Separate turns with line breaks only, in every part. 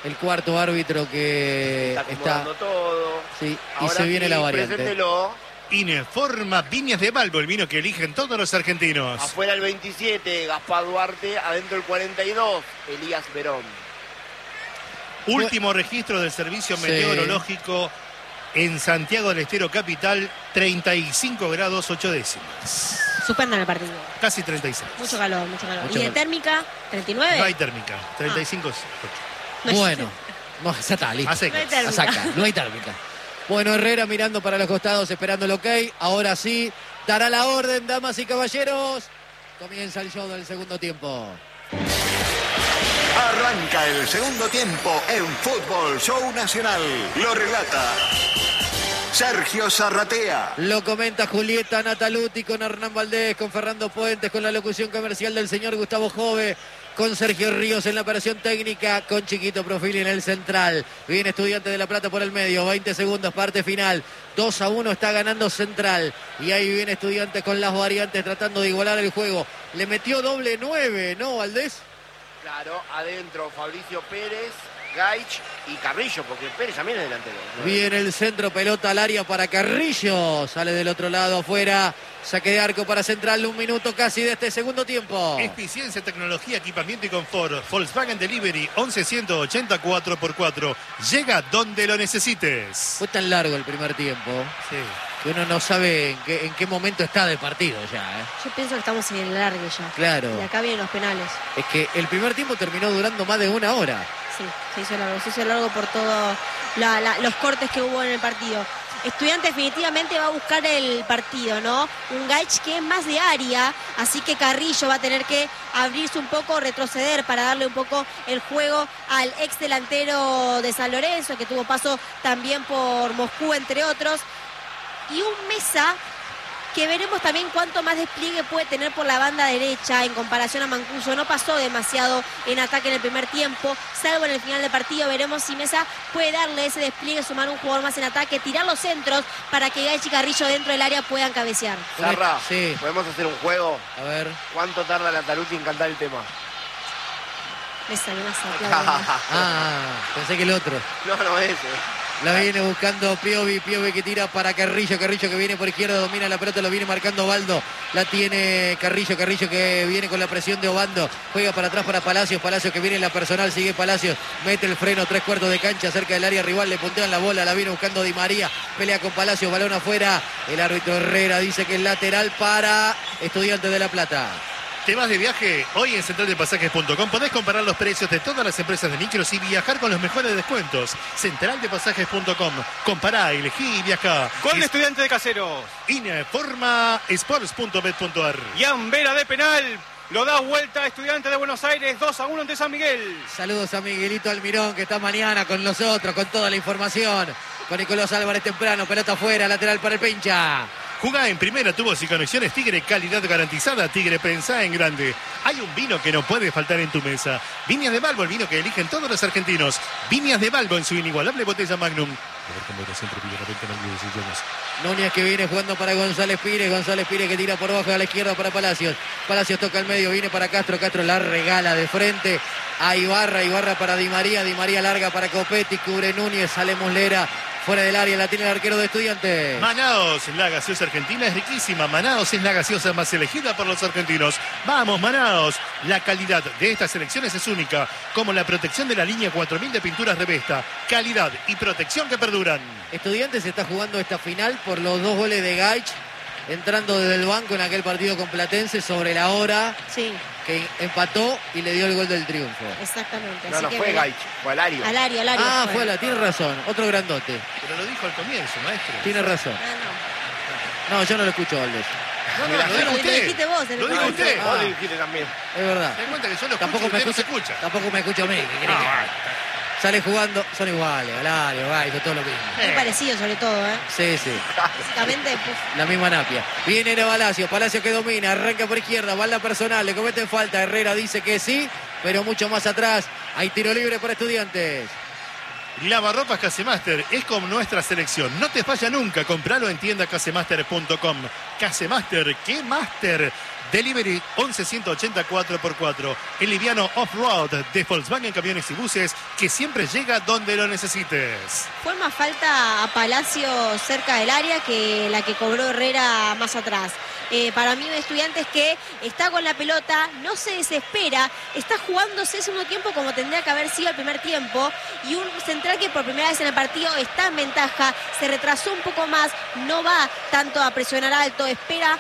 el cuarto árbitro que
está todo.
Sí,
ahora
y se viene la variante.
Preséntelo.
Informa Viñas de Balbo, el vino que eligen todos los argentinos.
Afuera el 27, Gaspar Duarte. Adentro el 42, Elías Verón.
Último registro del servicio meteorológico en Santiago del Estero capital, 35 grados 8 décimas.
Suspendan el partido.
Casi 36.
Mucho calor, mucho calor.
Mucho
¿Y de
calor.
térmica? ¿39?
No hay térmica, 35
Bueno, no, ya está, listo.
a secas.
No hay térmica.
A saca, no hay térmica. Bueno, Herrera mirando para los costados, esperando el ok. Ahora sí, dará la orden, damas y caballeros. Comienza el show del segundo tiempo.
Arranca el segundo tiempo en Fútbol Show Nacional. Lo relata Sergio Zarratea.
Lo comenta Julieta Nataluti con Hernán Valdés, con Fernando Puentes, con la locución comercial del señor Gustavo Jove, con Sergio Ríos en la operación técnica, con Chiquito Profili en el central. Viene Estudiantes de La Plata por el medio, 20 segundos, parte final. 2-1 está ganando Central. Y ahí viene Estudiantes con las variantes tratando de igualar el juego. Le metió doble 9, ¿no, Valdés?
Claro, adentro Fabricio Pérez, Gaich y Carrillo, porque Pérez también es delantero.
Viene el centro, pelota al área para Carrillo. Sale del otro lado, afuera. Saque de arco para Central, 1 minuto casi de este segundo tiempo.
Eficiencia, tecnología, equipamiento y confort. Volkswagen Delivery 1180 4x4. Llega donde lo necesites.
Fue tan largo el primer tiempo
Sí.
que uno no sabe en qué momento está de partido ya, ¿eh?
Yo pienso que estamos en el largue ya.
Claro.
Y acá vienen los penales.
Es que el primer tiempo terminó durando más de 1 hora.
Sí, se hizo largo por todos los cortes que hubo en el partido. Estudiante definitivamente va a buscar el partido, ¿no? Un Gaich que es más de área, así que Carrillo va a tener que abrirse un poco, retroceder para darle un poco el juego al ex delantero de San Lorenzo, que tuvo paso también por Moscú, entre otros. Y un Mesa que veremos también cuánto más despliegue puede tener por la banda derecha en comparación a Mancuso. No pasó demasiado en ataque en el primer tiempo, salvo en el final del partido. Veremos si Mesa puede darle ese despliegue, sumar un jugador más en ataque, tirar los centros para que Gaich y Carrillo dentro del área puedan cabecear.
Zarra,
Sí.
¿podemos hacer un juego?
A ver.
¿Cuánto tarda Nataluti en cantar el tema?
Mesa, Mesa,
Pensé que el otro.
No, ese.
La viene buscando Piovi que tira para Carrillo que viene por izquierda, domina la pelota, lo viene marcando Baldo, la tiene Carrillo que viene con la presión de Obando, juega para atrás para Palacios que viene en la personal, sigue Palacios, mete el freno, 3/4 de cancha cerca del área rival, le puntean la bola, la viene buscando Di María, pelea con Palacios, balón afuera, el árbitro Herrera dice que es lateral para Estudiantes de La Plata.
¿Te vas de viaje? Hoy en centraldepasajes.com podés comparar los precios de todas las empresas de micros y viajar con los mejores descuentos. Centraldepasajes.com. Compará, elegí y viajá.
Con Estudiantes de Caseros.
Informa sports.bet.ar.
Ian Vera de penal. Lo da vuelta Estudiantes de Buenos Aires, 2-1 ante San Miguel.
Saludos a Miguelito Almirón que está mañana con nosotros, con toda la información. Con Nicolás Álvarez temprano, pelota afuera, lateral para el Pincha.
Jugá en primera, tubos y conexiones Tigre, calidad garantizada. Tigre, pensá en grande. Hay un vino que no puede faltar en tu mesa. Viñas de Balbo, el vino que eligen todos los argentinos. Viñas de Balbo en su inigualable botella Magnum.
Núñez que viene jugando para González Pires que tira por abajo a la izquierda para Palacios. Palacios toca el medio, viene para Castro la regala de frente a Ibarra para Di María larga para Copetti, cubre Núñez, sale Muslera. Fuera del área, la tiene el arquero de Estudiantes.
Manaos, la gaseosa argentina es riquísima. Manaos es la gaseosa más elegida por los argentinos. Vamos, Manaos. La calidad de estas selecciones es única, como la protección de la línea 4000 de pinturas Revesta. Calidad y protección que perduran.
Estudiantes está jugando esta final por los 2 goles de Gaich, entrando desde el banco en aquel partido con Platense sobre la hora.
Sí.
Que empató y le dio el gol del triunfo.
Exactamente.
No fue Gaich, fue Alario.
Alario.
Tiene razón, otro grandote.
Pero lo dijo al comienzo, maestro.
Tiene razón. No, yo no lo escucho, Valdés.
No, lo dijo usted.
Lo dijiste vos.
Lo dijo usted.
Vos lo dijiste también.
Es verdad.
¿Te das cuenta que yo lo
Tampoco
escucho y
me
usted no se escucha?
Tampoco me escucha a mí. ¿Qué querés que- Sale jugando, son iguales, Alario, Gaich, todo lo mismo.
Muy parecido sobre todo, ¿eh?
Sí.
Básicamente,
La misma napia. Viene era Palacio que domina, arranca por izquierda, bala personal, le cometen falta. Herrera dice que sí, pero mucho más atrás. Hay tiro libre para Estudiantes.
Lavarropas Casemaster es como nuestra selección. No te falla nunca. Compralo en tienda casemaster.com. Casemaster, ¿qué máster? Delivery 11 180 4x4. El liviano off-road de Volkswagen Camiones y Buses que siempre llega donde lo necesites.
Fue más falta a Palacio cerca del área que la que cobró Herrera más atrás. Para mí un Estudiantes que está con la pelota, no se desespera, está jugándose el segundo tiempo como tendría que haber sido el primer tiempo, y un central que por primera vez en el partido está en ventaja, se retrasó un poco más, no va tanto a presionar alto, espera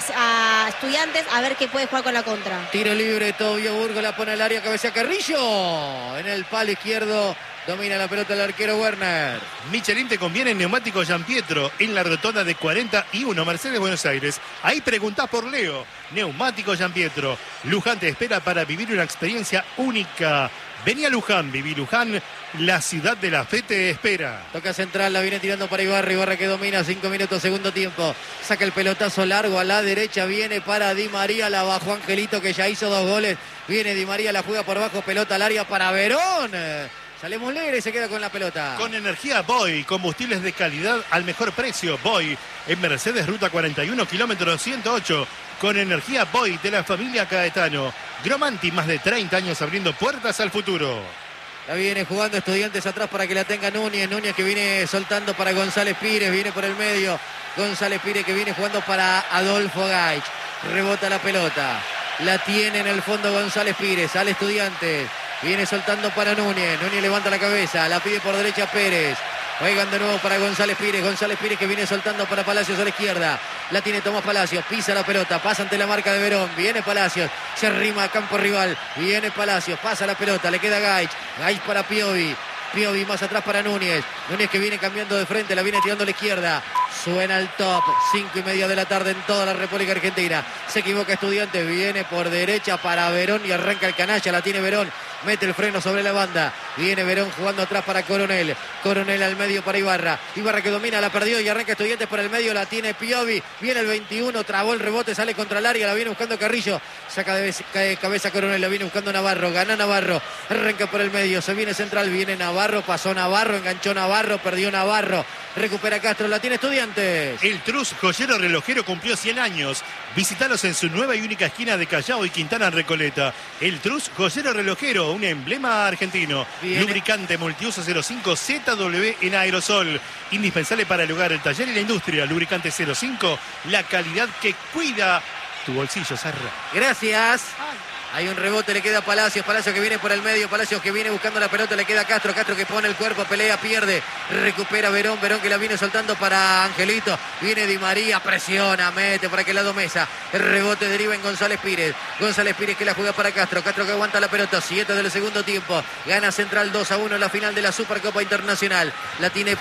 a Estudiantes a ver qué puede jugar con la contra.
Tiro libre, Tobio Burgos la pone al área, cabecea Carrillo. En el palo izquierdo domina la pelota el arquero Werner.
Michelin te conviene en neumático Gianpietro en la rotonda de 41 Mercedes Buenos Aires. Ahí preguntás por Leo. Neumático Gianpietro. Luján te espera para vivir una experiencia única. Vení a Luján, viví Luján, la ciudad de la fe te espera.
Toca central, la viene tirando para Ibarra, Ibarra que domina, 5 minutos, segundo tiempo. Saca el pelotazo largo a la derecha, viene para Di María, la bajó Angelito que ya hizo 2 goles. Viene Di María, la juega por bajo, pelota al área para Verón. Sale Muslera y se queda con la pelota.
Con energía Boy, combustibles de calidad al mejor precio. Boy, en Mercedes, ruta 41, kilómetro 108. Con energía Boy de la familia Caetano. Gromanti, más de 30 años abriendo puertas al futuro.
La viene jugando Estudiantes atrás para que la tenga Núñez. Núñez que viene soltando para González Pires, viene por el medio. González Pires que viene jugando para Adolfo Gaich. Rebota la pelota. La tiene en el fondo González Pires. Sale Estudiantes. Viene soltando para Núñez. Núñez levanta la cabeza. La pide por derecha Pérez. Juegan de nuevo para González Pires. González Pires que viene soltando para Palacios a la izquierda. La tiene Tomás Palacios. Pisa la pelota. Pasa ante la marca de Verón. Viene Palacios. Se arrima a campo rival. Viene Palacios. Pasa la pelota. Le queda Gaich. Gaich para Piovi. Piovi más atrás para Núñez. Núñez que viene cambiando de frente. La viene tirando a la izquierda. Suena el top. 5:30 de la tarde en toda la República Argentina. Se equivoca Estudiantes. Viene por derecha para Verón y arranca el canalla. La tiene Verón. Mete el freno sobre la banda. Viene Verón jugando atrás para Coronel. Coronel al medio para Ibarra. Ibarra que domina, la perdió y arranca Estudiantes por el medio. La tiene Piovi. Viene el 21. Trabó el rebote. Sale contra el área. La viene buscando Carrillo. Saca de cabeza Coronel. La viene buscando Navarro. Gana Navarro. Arranca por el medio. Se viene central. Viene Navarro. Pasó Navarro. Enganchó Navarro. Perdió Navarro. Recupera Castro. La tiene Estudiantes.
El Trus Joyero Relojero cumplió 100 años. Visítalos en su nueva y única esquina de Callao y Quintana en Recoleta. El Trus Joyero Relojero, un emblema argentino.
Bien.
Lubricante multiuso 05 ZW en aerosol. Indispensable para el hogar, el taller y la industria. Lubricante 05, la calidad que cuida tu bolsillo, Sarra.
Gracias. Hay un rebote, le queda a Palacios. Palacios que viene por el medio. Palacios que viene buscando la pelota. Le queda a Castro. Castro que pone el cuerpo, pelea, pierde. Recupera Verón. Verón que la viene soltando para Angelito. Viene Di María, presiona, mete por aquel lado Mesa. El rebote deriva en González Pires. González Pires que la juega para Castro. Castro que aguanta la pelota. 7 del segundo tiempo. Gana Central 2-1 en la final de la Supercopa Internacional. La tiene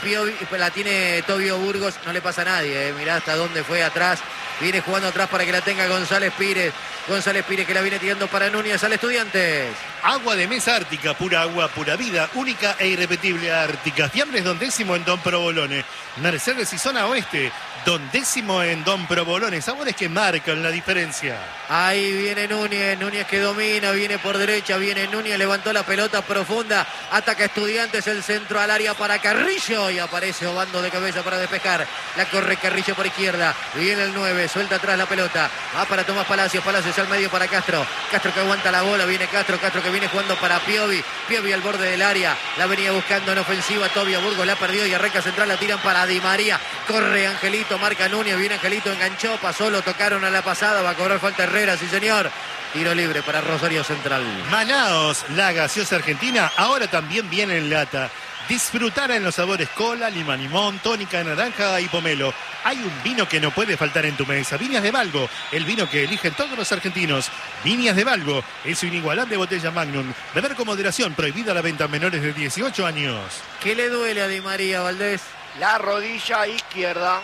Tobio Burgos. No le pasa a nadie. Mirá hasta dónde fue atrás. Viene jugando atrás para que la tenga González Pires. González Pires que la viene tirando para Núñez al Estudiantes.
Agua de mesa Ártica, pura agua, pura vida, única e irrepetible Ártica. Fiambres Don Décimo en Don Provolone. Mercedes y zona oeste, Don Décimo en Don Provolone. Sabores que marcan la diferencia.
Ahí viene Núñez, Núñez que domina, viene por derecha, viene Núñez, levantó la pelota profunda, ataca Estudiantes, el centro al área para Carrillo y aparece Obando de cabeza para despejar. La corre Carrillo por izquierda, viene el 9, suelta atrás la pelota, va para Tomás Palacios, Palacios al medio para Castro, Castro que aguanta la bola, viene Castro, Castro que viene jugando para Piovi, Piovi al borde del área, la venía buscando en ofensiva, Tobio Burgos la perdió y arranca central, la tiran para Di María, corre Angelito, marca Núñez, viene Angelito, enganchó, pasó, lo tocaron a la pasada, va a cobrar falta Herrera, sí señor. Tiro libre para Rosario Central.
Manaos, la gaseosa argentina, ahora también viene en lata. Disfrutar en los sabores cola, lima, limón, tónica, naranja y pomelo. Hay un vino que no puede faltar en tu mesa. Viñas de Valgo, el vino que eligen todos los argentinos. Viñas de Valgo, es su inigualable botella Magnum. Beber con moderación, prohibida la venta a menores de 18 años.
¿Qué le duele a Di María, Valdés?
La rodilla izquierda.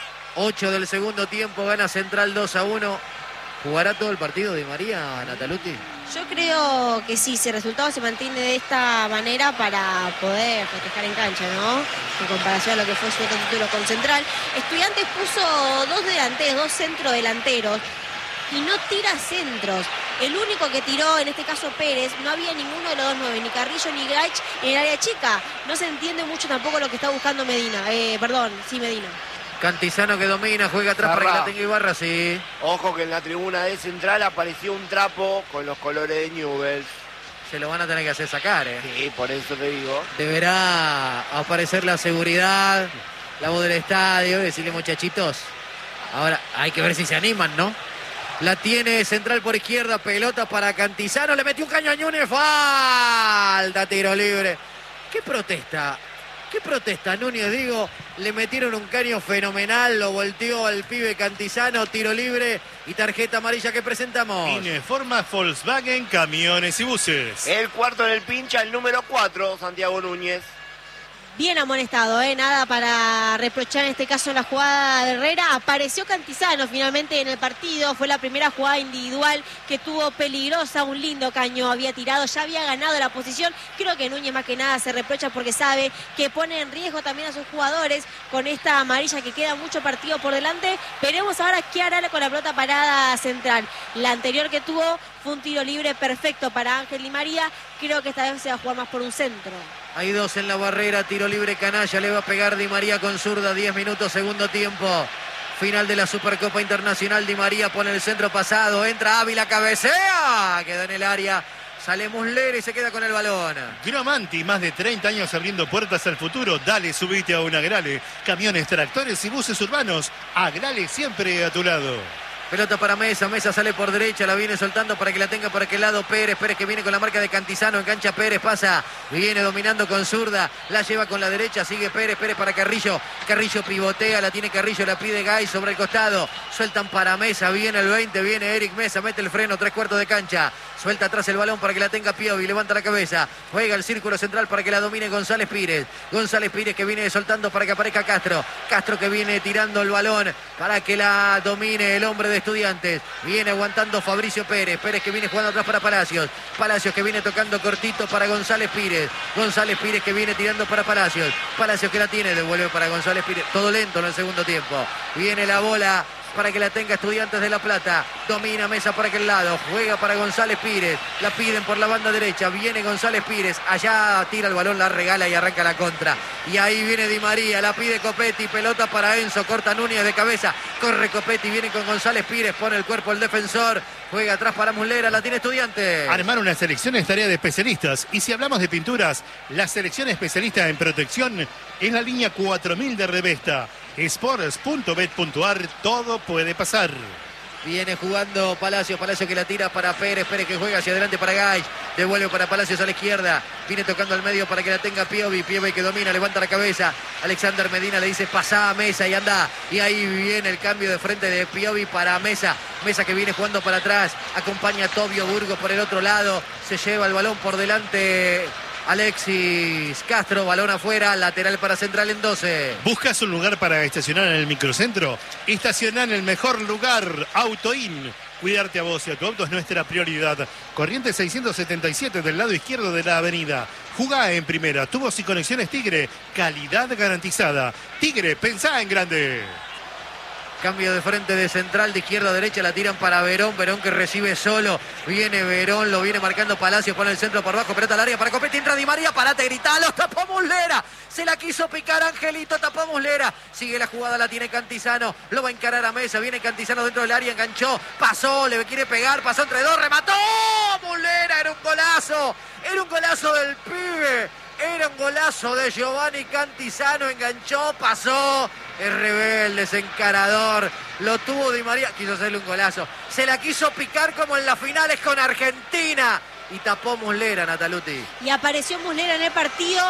8 del segundo tiempo, gana Central 2-1. ¿Jugará todo el partido Di María, Nataluti?
Yo creo que sí, si el resultado se mantiene de esta manera para poder festejar en cancha, ¿no? En comparación a lo que fue su otro título con Central. Estudiantes puso 2 delanteros, 2 centrodelanteros y no tira centros. El único que tiró, en este caso Pérez, no había ninguno de los 2 9, ni Carrillo ni Gaich en el área chica. No se entiende mucho tampoco lo que está buscando Medina. Medina.
Cantizano que domina, juega atrás para que la tenga Ibarra, sí.
Ojo que en la tribuna de Central apareció un trapo con los colores de Newell's.
Se lo van a tener que hacer sacar,
Sí, por eso te digo.
Deberá aparecer la seguridad, la voz del estadio, decirle muchachitos. Ahora hay que ver si se animan, ¿no? La tiene Central por izquierda, pelota para Cantizano, le metió un caño a Núñez, falta, tiro libre. ¿Qué protesta? ¿Qué protesta Núñez? Digo, le metieron un caño fenomenal, lo volteó al pibe Cantizano, tiro libre y tarjeta amarilla que presentamos.
Informa Volkswagen Camiones y Buses.
El cuarto en el pincha, el número 4, Santiago Núñez.
Bien amonestado, nada para reprochar en este caso la jugada de Herrera. Apareció Cantizano finalmente en el partido, fue la primera jugada individual que tuvo peligrosa, un lindo caño había tirado, ya había ganado la posición. Creo que Núñez más que nada se reprocha porque sabe que pone en riesgo también a sus jugadores con esta amarilla, que queda mucho partido por delante. Veremos ahora qué hará con la pelota parada Central. La anterior que tuvo fue un tiro libre perfecto para Ángel Di María. Creo que esta vez se va a jugar más por un centro.
Hay dos en la barrera, tiro libre canalla, le va a pegar Di María con zurda, 10 minutos, segundo tiempo. Final de la Supercopa Internacional, Di María pone el centro pasado, entra Ávila, cabecea, quedó en el área, sale Muslera y se queda con el balón.
Gromanti, más de 30 años abriendo puertas al futuro. Dale, subite a un Agrale. Camiones, tractores y buses urbanos. Agrale siempre a tu lado.
Pelota para Mesa, Mesa sale por derecha, la viene soltando para que la tenga por aquel lado Pérez, Pérez que viene con la marca de Cantizano, engancha Pérez, pasa, viene dominando con zurda, la lleva con la derecha, sigue Pérez, Pérez para Carrillo, Carrillo pivotea, la tiene Carrillo, la pide Gay sobre el costado, sueltan para Mesa, viene el 20, viene Eric Mesa, mete el freno, 3/4 de cancha, suelta atrás el balón para que la tenga Piovi, levanta la cabeza, juega el círculo central para que la domine González Pires, González Pires que viene soltando para que aparezca Castro, Castro que viene tirando el balón para que la domine el hombre de Estudiantes, viene aguantando Fabricio Pérez, Pérez que viene jugando atrás para Palacios, Palacios que viene tocando cortito para González Pires, González Pires que viene tirando para Palacios, Palacios que la tiene, devuelve para González Pires, todo lento en el segundo tiempo, viene la bola para que la tenga Estudiantes de La Plata, domina Mesa por aquel lado, juega para González Pires, la piden por la banda derecha, viene González Pires, allá tira el balón, la regala y arranca la contra, y ahí viene Di María, la pide Copetti, pelota para Enzo, corta Núñez de cabeza, corre Copetti, viene con González Pires, pone el cuerpo el defensor, juega atrás para Muslera, la tiene Estudiantes.
Armar una selección es tarea de especialistas, y si hablamos de pinturas, la selección especialista en protección es la línea 4000 de Revesta. Sports.bet.ar, todo puede pasar.
Viene jugando Palacios, Palacios que la tira para Pérez, Pérez que juega hacia adelante para Gay, devuelve para Palacios a la izquierda, viene tocando al medio para que la tenga Piovi, Piovi que domina, levanta la cabeza, Alexander Medina le dice pasá a Mesa y anda, y ahí viene el cambio de frente de Piovi para Mesa, Mesa que viene jugando para atrás, acompaña a Tobio Burgos por el otro lado, se lleva el balón por delante Alexis Castro, balón afuera, lateral para Central en 12.
¿Buscas un lugar para estacionar en el microcentro? Estaciona en el mejor lugar, Autoin. Cuidarte a vos y a tu auto es nuestra prioridad. Corriente 677 del lado izquierdo de la avenida. Jugá en primera, tubos y conexiones Tigre, calidad garantizada. Tigre, pensá en grande.
Cambio de frente de Central, de izquierda a derecha, la tiran para Verón, Verón que recibe solo, viene Verón, lo viene marcando Palacios, pone el centro por abajo, pelota al área para Copetti, entra Di María, parate, gritalo, tapó Muslera, se la quiso picar Angelito, tapó Muslera, sigue la jugada, la tiene Cantizano, lo va a encarar a Mesa, viene Cantizano dentro del área, enganchó, pasó, le quiere pegar, pasó entre dos, remató, Muslera, era un golazo del pibe. Era un golazo de Giovanni Cantizano, enganchó, pasó, es rebelde, es encarador, lo tuvo Di María, quiso hacerle un golazo, se la quiso picar como en las finales con Argentina. Y tapó Muslera, Nataluti.
Y apareció Muslera en el partido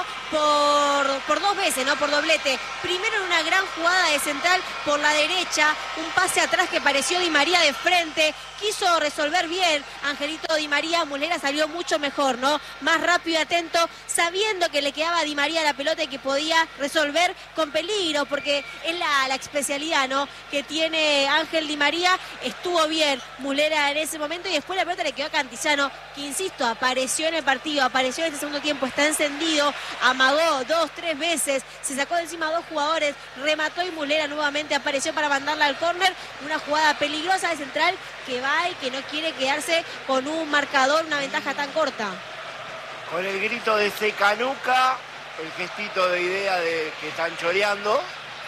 por dos veces, ¿no? Por doblete. Primero en una gran jugada de Central por la derecha, un pase atrás que pareció Di María de frente. Quiso resolver bien Angelito Di María. Muslera salió mucho mejor, ¿no? Más rápido y atento, sabiendo que le quedaba a Di María la pelota y que podía resolver con peligro, porque es la especialidad, ¿no? Que tiene Ángel Di María. Estuvo bien Muslera en ese momento y después la pelota le quedó a Cantizano, que insisto, apareció en el partido, apareció en este segundo tiempo, está encendido, amagó 2-3 veces, se sacó de encima a dos jugadores, remató y Muslera nuevamente apareció para mandarla al córner, una jugada peligrosa de Central que va y que no quiere quedarse con un marcador, una ventaja tan corta.
Con el grito de Secanuca, el gestito de idea de que están choreando.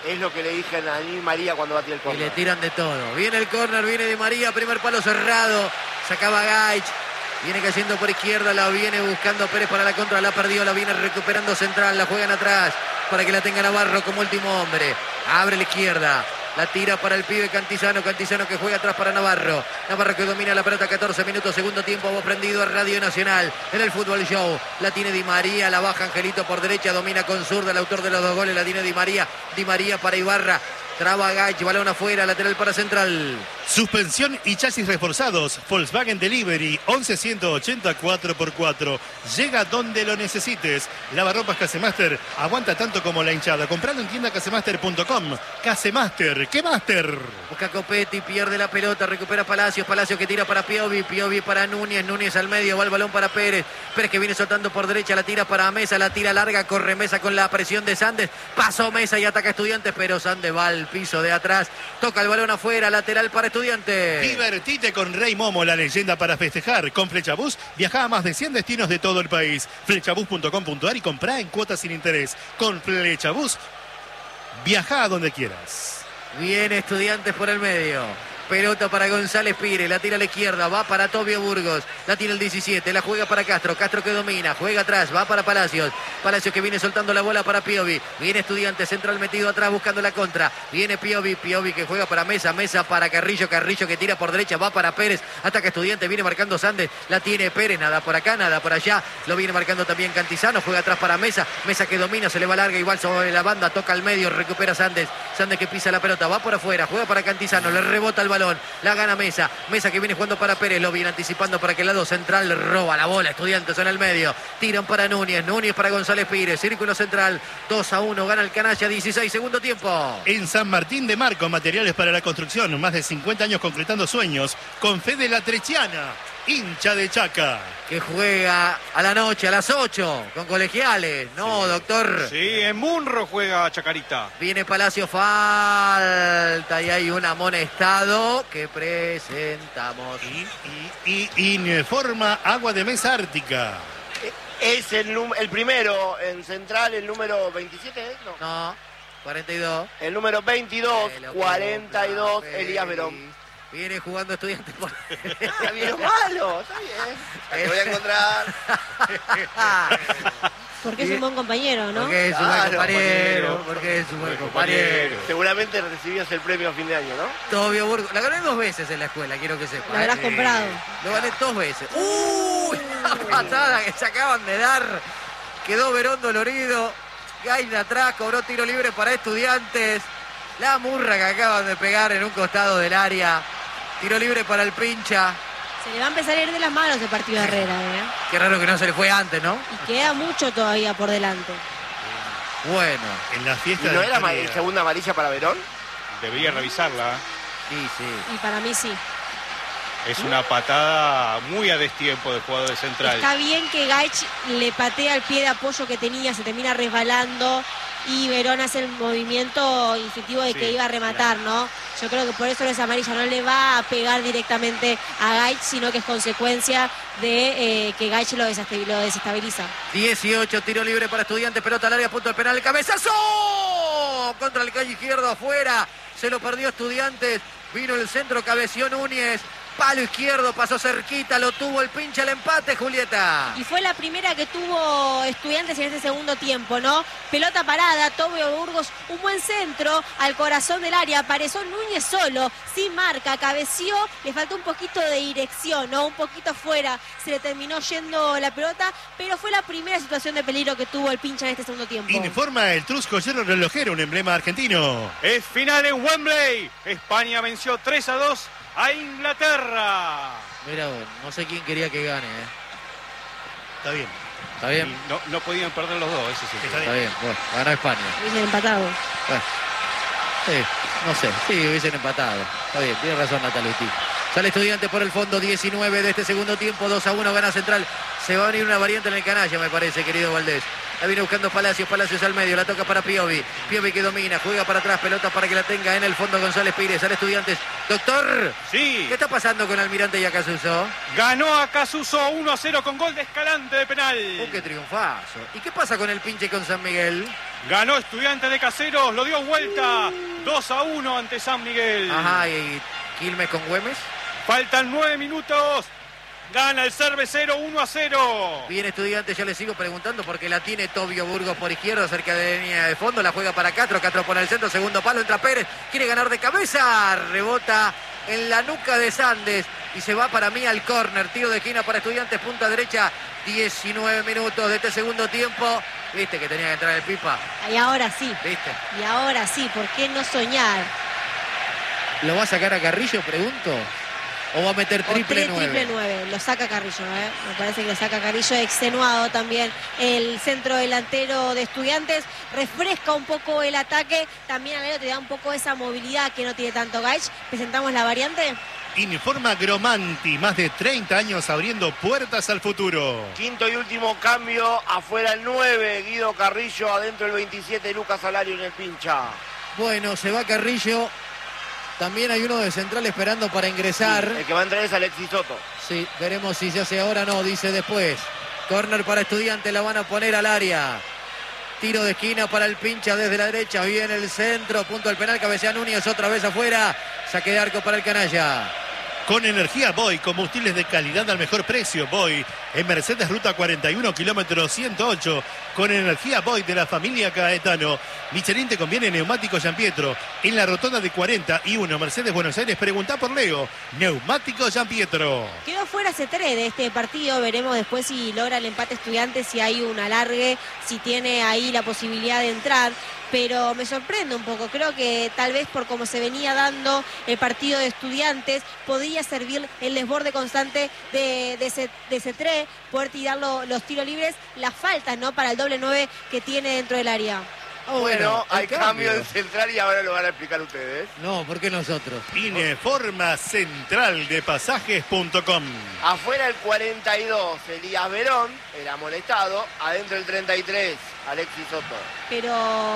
Es lo que le dije a Di María cuando batía el
Y
córner.
le tiran de todo. Viene el córner, viene Di María, primer palo cerrado. Sacaba Gaich. Viene cayendo por izquierda, la viene buscando Pérez para la contra, la perdió, la viene recuperando central, la juegan atrás para que la tenga Navarro como último hombre. Abre la izquierda. La tira para el pibe Cantizano, Cantizano que juega atrás para Navarro. Navarro que domina la pelota, 14 minutos, segundo tiempo, vos prendido a Radio Nacional en el Fútbol Show. La tiene Di María, la baja Angelito por derecha, domina con zurda, el autor de los 2 goles, la tiene Di María. Di María para Ibarra. Traba Gaich, balón afuera, lateral para Central.
Suspensión y chasis reforzados. Volkswagen Delivery 11-180 4x4. Llega donde lo necesites. Lavarropas Casemaster. Aguanta tanto como la hinchada. Comprando en tienda casemaster.com. Casemaster. ¿Qué Master?
Busca Copetti, pierde la pelota, recupera Palacios. Palacios que tira para Piovi. Piovi para Núñez. Núñez al medio, va el balón para Pérez. Pérez que viene soltando por derecha, la tira para Mesa. La tira larga, corre Mesa con la presión de Sandes. Pasó Mesa y ataca Estudiantes, pero Sandes va al piso de atrás. Toca el balón afuera, lateral para Estudiantes.
Divertite con Rey Momo, la leyenda para festejar. Con Flechabús viaja a más de 100 destinos de todo el país. Flechabús.com.ar y comprá en cuotas sin interés. Con Flechabús viaja a donde quieras.
Viene Estudiantes por el medio. Pelota para González Pires, la tira a la izquierda, va para Tobio Burgos, la tira el 17, la juega para Castro, Castro que domina, juega atrás, va para Palacios, Palacios que viene soltando la bola para Piovi, viene Estudiantes, central metido atrás buscando la contra, viene Piovi, Piovi que juega para Mesa, Mesa para Carrillo, Carrillo que tira por derecha, va para Pérez, ataca Estudiantes, viene marcando Sandes, la tiene Pérez, nada por acá, nada por allá, lo viene marcando también Cantizano, juega atrás para Mesa, Mesa que domina, se le va larga, igual sobre la banda, toca al medio, recupera Sandes, Sandes que pisa la pelota, va por afuera, juega para Cantizano, le rebota el balón. La gana Mesa. Mesa que viene jugando para Pérez. Lo viene anticipando para que el lado central roba la bola. Estudiantes en el medio. Tiran para Núñez. Núñez para González Pires. Círculo central. 2-1. Gana el Canalla. 16 segundo tiempo.
En San Martín de Marco, materiales para la construcción. Más de 50 años concretando sueños. Con Fede Latrechiana, hincha de Chaca.
Que juega a la noche, a las 8. Con Colegiales. No, doctor.
Sí, en Munro juega Chacarita.
Viene Palacio, falta y hay un amonestado que presentamos.
Y informa Agua de Mesa Ártica.
Es el primero en Central, el número 27, ¿eh?
No, 42.
El número 22, 42, Elías Verón.
Viene jugando Estudiantes por...
Está bien malo, está bien. Te voy a encontrar.
Porque es un buen compañero, ¿no?
Porque es un buen compañero. Porque es un buen compañero.
Seguramente recibías el premio a fin de año, ¿no?
Tobio Burgos. La gané 2 veces en la escuela, quiero que sepa.
Lo habrás comprado.
Lo gané 2 veces. ¡Uy! La patada que se acaban de dar. Quedó Verón dolorido. Gain de atrás, cobró tiro libre para Estudiantes. La murra que acaban de pegar en un costado del área. Tiro libre para el pincha.
Se le va a empezar a ir de las manos el partido de Herrera, ¿eh?
Qué raro que no se le fue antes, ¿no?
Y queda mucho todavía por delante.
Bueno.
En la fiesta
¿Y no
de
era
Victoria.
segunda amarilla para Verón?
Debería revisarla.
Sí, sí.
Y para mí sí.
Es una patada muy a destiempo del jugador de Central.
Está bien que Gaich le patea el pie de apoyo que tenía, se termina resbalando y Verón hace el movimiento instintivo de que iba a rematar, ¿no? Yo creo que por eso no es amarilla, no le va a pegar directamente a Gaich, sino que es consecuencia de que Gaich lo desestabiliza.
18, tiro libre para Estudiantes, pelota al área, punto del penal, cabezazo contra el calle izquierdo afuera, se lo perdió Estudiantes, vino el centro, cabeció Núñez, palo izquierdo, pasó cerquita, lo tuvo el pinche, el empate, Julieta.
Y fue la primera que tuvo Estudiantes en este segundo tiempo, ¿no? Pelota parada, Tobio Burgos, un buen centro al corazón del área, apareció Núñez solo, sin marca, cabeció, le faltó un poquito de dirección, ¿no? Un poquito afuera, se le terminó yendo la pelota, pero fue la primera situación de peligro que tuvo el pincha en este segundo tiempo.
Informa el Trusco Hierro Relojero, un emblema argentino.
Es final en Wembley. España venció 3-2 a Inglaterra.
Mira, no sé quién quería que gane,
Está bien.
¿Está bien?
Y no podían perder los dos, eso sí.
Está bien, bueno, ganó España.
Hubiesen empatado.
Bueno, sí, no sé, sí, hubiesen empatado. Está bien, tiene razón Nataluti. Sale Estudiante por el fondo, 19 de este segundo tiempo, 2-1 gana Central. Se va a venir una variante en el Canalla, me parece, querido Valdés. La viene buscando Palacios, Palacios al medio, la toca para Piovi. Piovi que domina, juega para atrás, pelota para que la tenga en el fondo González Pires, al Estudiantes. Doctor,
Sí.
¿qué está pasando con Almirante y Acasuso?
Ganó a Casuso 1-0 con gol de Escalante de penal.
¡Qué triunfazo! ¿Y qué pasa con el pinche con San Miguel?
Ganó Estudiantes de Caseros, lo dio vuelta 2-1 ante San Miguel.
Ajá, ¿y Quilmes con Güemes?
Faltan 9 minutos. Gana el Cervecero 1-0.
Bien, Estudiantes, yo le sigo preguntando porque la tiene Tobio Burgos por izquierda cerca de la línea de fondo, la juega para Castro, Castro pone el centro, segundo palo, entra Pérez, quiere ganar de cabeza, rebota en la nuca de Sandes y se va para mí al córner, tiro de esquina para Estudiantes, punta derecha, 19 minutos de este segundo tiempo. Viste que tenía que entrar el Pipa,
Y ahora sí,
viste.
y ahora sí, ¿por qué no soñar?
¿Lo va a sacar a Carrillo, pregunto? ¿O va a meter triple 9?
Triple 9, lo saca Carrillo, me parece que lo saca Carrillo, extenuado también el centro delantero de Estudiantes, refresca un poco el ataque, también al medio te da un poco esa movilidad que no tiene tanto Gaich. Presentamos la variante.
Informa Gromanti, más de 30 años abriendo puertas al futuro.
Quinto y último cambio, afuera el 9, Guido Carrillo, adentro el 27, Lucas Salario en el pincha.
Bueno, se va Carrillo. También hay uno de central esperando para ingresar.
Sí, el que va a entrar es Alexis Soto.
Sí, veremos si se hace ahora o no, dice después. Córner para Estudiantes, la van a poner al área. Tiro de esquina para el pincha desde la derecha. Viene el centro, punto al penal, cabecea Núñez otra vez afuera. Saque de arco para el canalla.
Con energía Boy, combustibles de calidad al mejor precio. Boy, en Mercedes Ruta 41, kilómetro 108. Con energía Boy de la familia Caetano. Michelin te conviene neumático Gianpietro. En la rotonda de 41, Mercedes Buenos Aires, preguntá por Leo. Neumático Gianpietro.
Quedó fuera C3 de este partido, veremos después si logra el empate Estudiantes, si hay un alargue, si tiene ahí la posibilidad de entrar. Pero me sorprende un poco, creo que tal vez por cómo se venía dando el partido de Estudiantes, podría servir el desborde constante de C3, poder tirar los tiros libres, las faltas, ¿no? Para el doble 9 que tiene dentro del área.
Bueno,
el
hay cambio en central y ahora lo van a explicar ustedes.
No, ¿por qué nosotros?
Informa central de pasajes.com.
Afuera el 42, Elías Verón, el amonestado. Adentro el 33, Alexis Soto.
Pero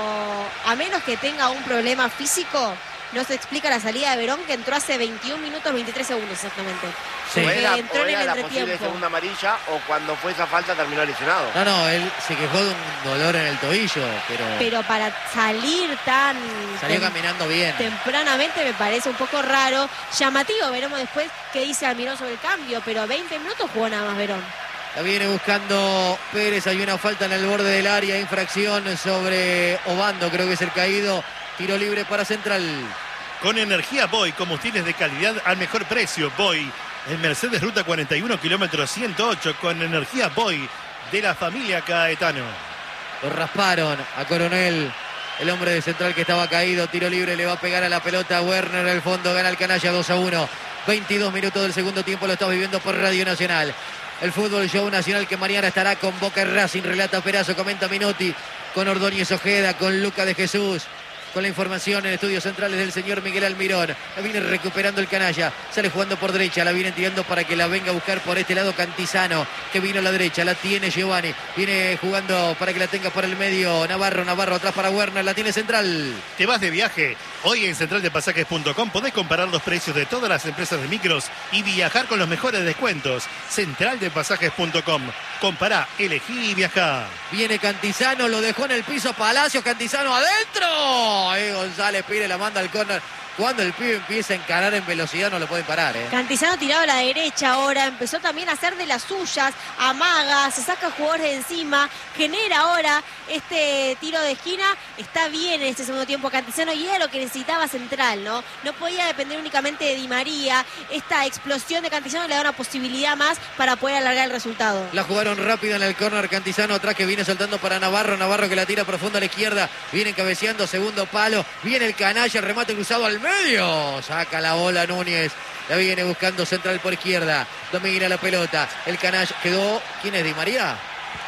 a menos que tenga un problema físico, no se explica la salida de Verón, que entró hace 21 minutos 23 segundos exactamente.
Sí.
O
Porque
era,
entró
o
en
era
el
la posible
entretiempo.
segunda amarilla o cuando fue esa falta terminó lesionado.
No, él se quejó de un dolor en el tobillo,
Pero para salir tan
salió caminando bien.
tempranamente me parece un poco raro, llamativo. Veremos después qué dice Almirón sobre el cambio, pero 20 minutos jugó nada más Verón.
La viene buscando Pérez, hay una falta en el borde del área, infracción sobre Obando, creo que es el caído. Tiro libre para Central.
Con energía Boy, combustibles de calidad al mejor precio. Boy, en Mercedes Ruta 41, kilómetro 108. Con energía Boy de la familia Caetano.
Lo rasparon a Coronel, el hombre de Central que estaba caído. Tiro libre, le va a pegar a la pelota. Werner al fondo, gana el canalla 2-1. 22 minutos del segundo tiempo, lo estás viviendo por Radio Nacional. El Fútbol Show Nacional que mañana estará con Boca y Racing, relata Perazo, comenta Minotti, con Ordóñez Ojeda, con Luca de Jesús. Con la información en estudios centrales del señor Miguel Almirón. La viene recuperando el canalla. Sale jugando por derecha. La viene tirando para que la venga a buscar por este lado Cantizano. Que vino a la derecha. La tiene Giovanni. Viene jugando para que la tenga por el medio. Navarro atrás para Werner. La tiene Central.
¿Te vas de viaje? Hoy en centraldepasajes.com podés comparar los precios de todas las empresas de micros y viajar con los mejores descuentos. Centraldepasajes.com. Compará, elegí y viajá.
Viene Cantizano. Lo dejó en el piso Palacios. Cantizano adentro. González Pires la manda al córner. Cuando el pibe empieza a encarar en velocidad no lo pueden parar.
Cantizano tirado a la derecha ahora, empezó también a hacer de las suyas, amaga, se saca jugadores de encima, genera ahora este tiro de esquina, está bien en este segundo tiempo Cantizano y era lo que necesitaba Central, ¿no? No podía depender únicamente de Di María, esta explosión de Cantizano le da una posibilidad más para poder alargar el resultado.
La jugaron rápido en el córner, Cantizano atrás que viene soltando para Navarro que la tira profunda a la izquierda, viene cabeceando, segundo palo, viene el canalla, el remate cruzado al medio, saca la bola Núñez, la viene buscando Central por izquierda, domina la pelota, el canalla, quedó, ¿quién es Di María?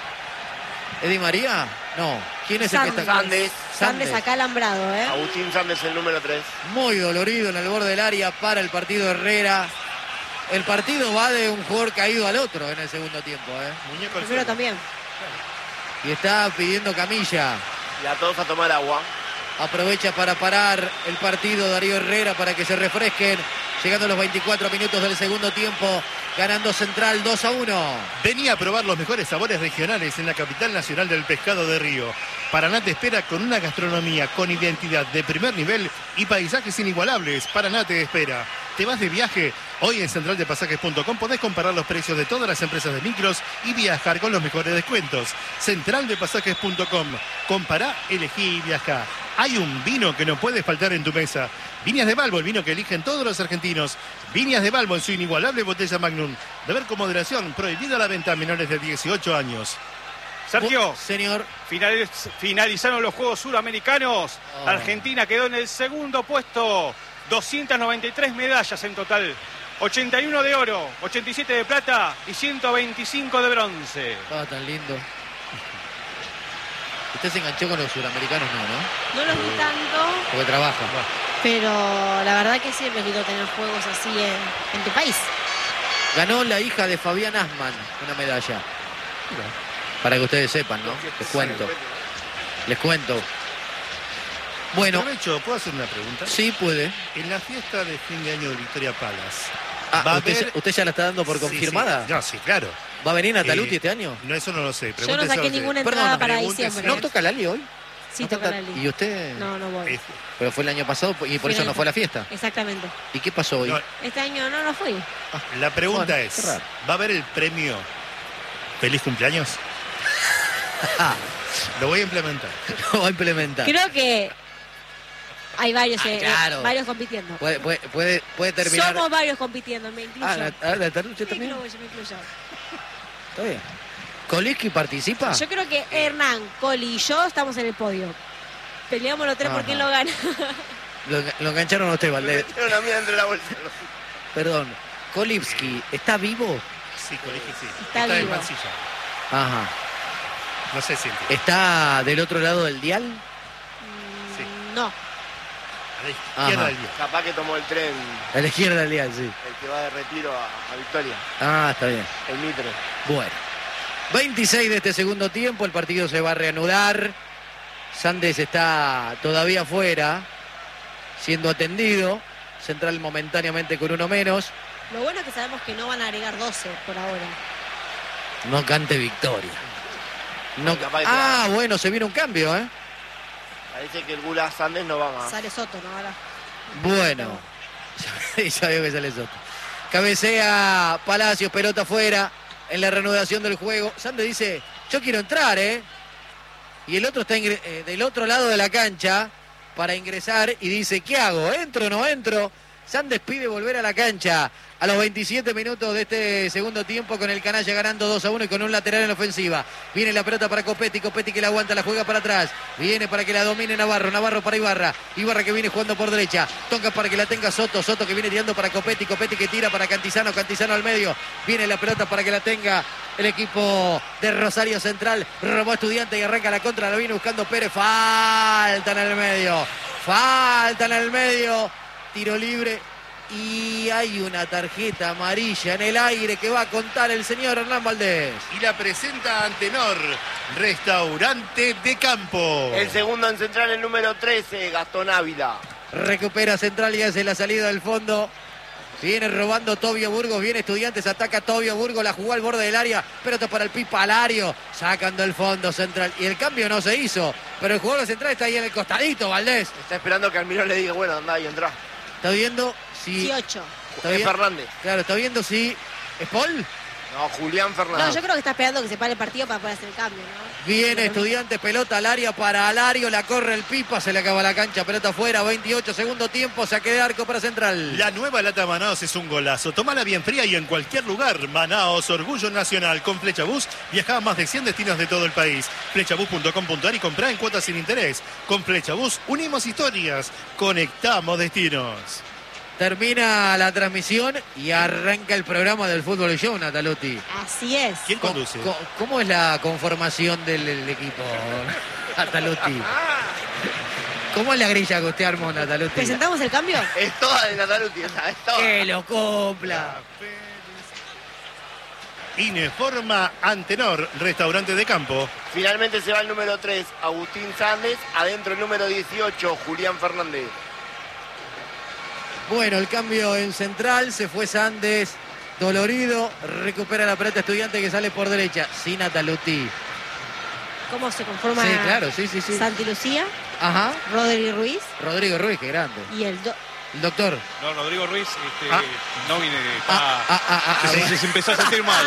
¿Es Di María? No, ¿quién es el que está?
Sandes
acá alambrado,
Agustín Sandes, el número 3.
Muy dolorido en el borde del área para el partido Herrera. El partido va de un jugador caído al otro en el segundo tiempo,
Muñeco al
Primero
suelo.
también.
Y está pidiendo camilla.
Y a todos a tomar agua.
Aprovecha para parar el partido Darío Herrera para que se refresquen. Llegando a los 24 minutos del segundo tiempo. Ganando Central 2-1.
Venía a probar los mejores sabores regionales en la capital nacional del pescado de Río. Paraná te espera con una gastronomía con identidad de primer nivel y paisajes inigualables. Paraná te espera. ¿Te vas de viaje? Hoy en centraldepasajes.com podés comparar los precios de todas las empresas de micros y viajar con los mejores descuentos. Centraldepasajes.com. Compará, elegí y viajá. Hay un vino que no puede faltar en tu mesa. Viñas de Balbo, el vino que eligen todos los argentinos. Viñas de Balbo en su inigualable botella Magnum. Beber con moderación, prohibida la venta a menores de 18 años.
Sergio,
Señor.
finalizaron los Juegos Suramericanos. Argentina quedó en el segundo puesto. 293 medallas en total. 81 de oro, 87 de plata y 125 de bronce.
Tan lindo. Usted se enganchó con los suramericanos, ¿no?
No los vi tanto,
Porque trabaja.
pero la verdad que siempre quiero tener juegos así en tu país.
Ganó la hija de Fabián Asman una medalla. Para que ustedes sepan, ¿no? Les cuento. Bueno,
Aprovecho, ¿puedo hacer una pregunta?
sí puede.
En la fiesta de fin de año de Victoria Palace. ¿va a
¿Usted ya la está dando por
Sí,
confirmada?
sí. No, sí, claro.
¿Va a venir Nataluti este año?
No, eso no lo sé.
Yo no saqué ninguna entrada
Perdón,
para
pregúntese.
diciembre.
¿No toca Lali hoy?
Sí,
¿No
toca
canta-
la liga.
¿Y usted?
No voy.
Pero fue el año pasado y por eso no fue a la fiesta.
Exactamente.
¿Y qué pasó hoy?
No,
Este año no fui.
la pregunta
Bueno,
es,
qué raro.
¿va a haber el premio Feliz Cumpleaños? Lo voy a implementar.
Lo va a implementar.
Creo que hay varios,
claro.
varios compitiendo.
Puede terminar.
Somos varios compitiendo, me incluyo.
Nataluti
me
también.
incluyo, me incluyo.
Está bien. ¿Koliski participa?
Yo creo que Hernán, Coli y yo estamos en el podio. Peleamos los tres por
Ajá.
quién lo gana.
Lo engancharon a usted, Valdés.
Tiene una mía entre la bolsa.
Perdón. Kolipski, ¿está vivo?
Sí, colegio, sí.
Está
en
vivo.
Mansilla.
Ajá.
No sé si
¿Está del otro lado del dial?
Sí.
No.
a la izquierda
Ajá.
del día.
Capaz que tomó el tren,
A la izquierda del dial, sí.
el que va de retiro a Victoria,
Ah, está bien.
el Mitre.
Bueno. 26 de este segundo tiempo, el partido se va a reanudar. Sandes está todavía fuera, siendo atendido. Central momentáneamente con uno menos.
Lo bueno es que sabemos que no van a agregar 12 por ahora.
No cante victoria. No...
Capaz que
Ah, bueno, se viene un cambio, ¿eh?
Parece que el Gula Sandes no va más.
Sale Soto, ¿no? Ahora.
Bueno. Y ya veo que sale Soto. Cabecea Palacios, pelota afuera. En la reanudación del juego. Sandes dice, yo quiero entrar, ¿eh? Y el otro está del otro lado de la cancha para ingresar y dice, ¿qué hago? ¿Entro o no entro? Sandes pide volver a la cancha a los 27 minutos de este segundo tiempo con el Canalla ganando 2-1 y con un lateral en la ofensiva. Viene la pelota para Copetti, Copetti que la aguanta, la juega para atrás. Viene para que la domine Navarro, Navarro para Ibarra. Ibarra que viene jugando por derecha. Toca para que la tenga Soto, Soto que viene tirando para Copetti, Copetti que tira para Cantizano, Cantizano al medio. Viene la pelota para que la tenga el equipo de Rosario Central. Robó Estudiante y arranca la contra, la viene buscando Pérez. Falta en el medio. Falta en el medio. Tiro libre. Y hay una tarjeta amarilla en el aire que va a contar el señor Hernán Valdés.
Y la presenta Antenor, restaurante de campo.
El segundo en Central, el número 13, Gastón Ávila.
Recupera Central y hace la salida del fondo. Viene robando Tobio Burgos, viene Estudiantes, ataca Tobio Burgos, la jugó al borde del área, pelota para el Pipa Alario, sacando el fondo Central. Y el cambio no se hizo, pero el jugador de Central está ahí en el costadito, Valdés.
Está esperando que Almirón le diga, bueno, anda y entrá.
Está viendo si...
18.
Está
Es
bien-
Fernández.
Claro, está viendo si... ¿Es Paul?
No, Julián
No,
Fernández.
yo creo que está esperando que se pare el partido para poder hacer el cambio, ¿no?
Viene Estudiantes, pelota al área para Alario, la corre el Pipa, se le acaba la cancha, pelota afuera, 28 segundo tiempo, saque de arco para Central.
La nueva lata Manaos es un golazo. Tomala bien fría y en cualquier lugar. Manaos, orgullo nacional. Con Flechabús viaja a más de 100 destinos de todo el país. Flechabús.com.ar y comprá en cuotas sin interés. Con Flechabús unimos historias, conectamos destinos.
Termina la transmisión y arranca el programa del Fútbol Show, Natalotti.
Así es.
¿Quién conduce?
¿Cómo es la conformación del equipo, Natalotti? ¿Cómo es la grilla que usted armó, Natalotti?
¿Presentamos el cambio?
Es toda de Nataluti, esa, es toda.
¡Que lo cumpla!
Ineforma Antenor, restaurante de campo.
Finalmente se va el número 3, Agustín Sández. Adentro el número 18, Julián Fernández.
Bueno, el cambio en central, se fue Sández, dolorido, recupera la pelota Estudiante que sale por derecha, sin Nataluti.
¿Cómo se conforma?
Sí, claro, sí.
Santi Lucía,
Ajá,
Rodrigo Ruiz
Rodrigo Ruiz, qué grande.
y el
Doctor.
No, Rodrigo Ruiz
Ah.
no viene. Se empezó a sentir mal.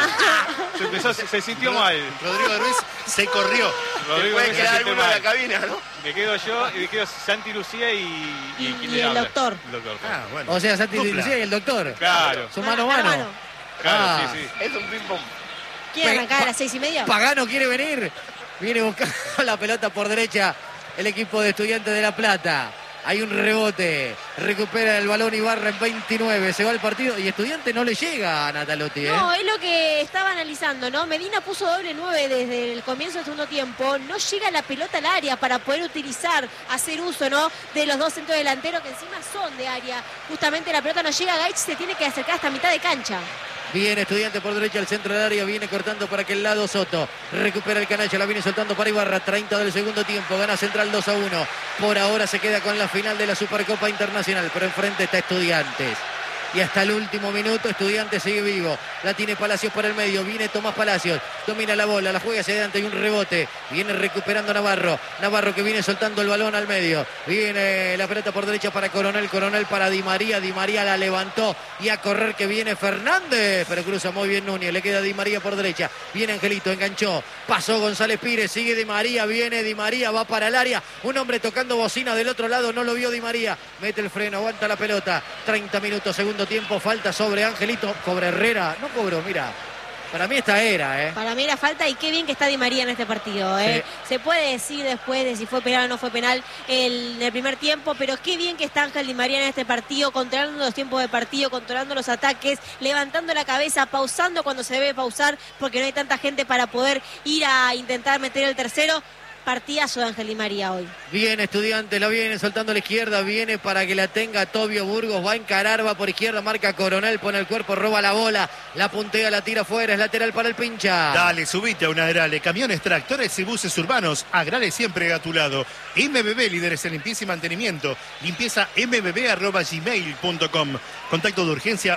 Se sintió mal.
Rodrigo Ruiz se corrió.
Rodrigo
Puede
Ruiz se
quedar
siente
alguno en la
mal.
cabina, ¿no?
Me quedo yo y me quedo Santi Lucía y ¿quién le
el
habla?
doctor.
El doctor.
Ah, bueno.
O sea, Santi
Dupla.
Lucía y el doctor.
Claro,
Su mano a mano.
claro,
Ah.
sí.
Es un ping-pong.
¿Quiere arrancar a las 6:30?
Pagano quiere venir. Viene buscando la pelota por derecha el equipo de Estudiantes de La Plata. Hay un rebote. Recupera el balón Ibarra en 29. Se va el partido y Estudiante no le llega a Natalotti.
No, es lo que estaba analizando, ¿no? Medina puso doble 9 desde el comienzo del segundo tiempo. No llega la pelota al área para poder utilizar, hacer uso, ¿no? De los dos centros delanteros que encima son de área. Justamente la pelota no llega, Gaich se tiene que acercar hasta mitad de cancha.
Viene Estudiante por derecha al centro del área, viene cortando para aquel lado Soto. Recupera el canalla, la viene soltando para Ibarra. 30 del segundo tiempo, gana Central 2-1. Por ahora se queda con la final de la Supercopa Internacional, pero enfrente está Estudiantes. Y hasta el último minuto Estudiantes sigue vivo. La tiene Palacios por el medio, viene Tomás Palacios. Domina la bola, la juega hacia adelante y un rebote. Viene recuperando Navarro. Navarro que viene soltando el balón al medio. Viene la pelota por derecha para Coronel. Coronel para Di María. Di María la levantó y a correr que viene Fernández. Pero cruza muy bien Núñez. Le queda Di María por derecha. Viene Angelito, enganchó. Pasó González Pires. Sigue Di María. Viene Di María. Va para el área. Un hombre tocando bocina del otro lado. No lo vio Di María. Mete el freno. Aguanta la pelota. 30 minutos, segundo tiempo. Falta sobre Angelito. Cobra Herrera. No cobró, mira. Para mí esta era,
Para mí era falta y qué bien que está Di María en este partido,
Sí.
Se puede decir después de si fue penal o no fue penal en el primer tiempo, pero qué bien que está Ángel Di María en este partido, controlando los tiempos de partido, controlando los ataques, levantando la cabeza, pausando cuando se debe pausar, porque no hay tanta gente para poder ir a intentar meter el tercero. Partidazo de Ángel Di María hoy.
Viene Estudiante, la viene soltando a la izquierda, viene para que la tenga Tobio Burgos, va a encarar, va por izquierda, marca Coronel, pone el cuerpo, roba la bola, la puntea, la tira afuera, es lateral para el pincha.
Dale, subite a una Agrale, camiones, tractores y buses urbanos. Agrale siempre a tu lado. MBB, líderes en limpieza y mantenimiento. Limpieza mbb@gmail.com. Contacto de urgencia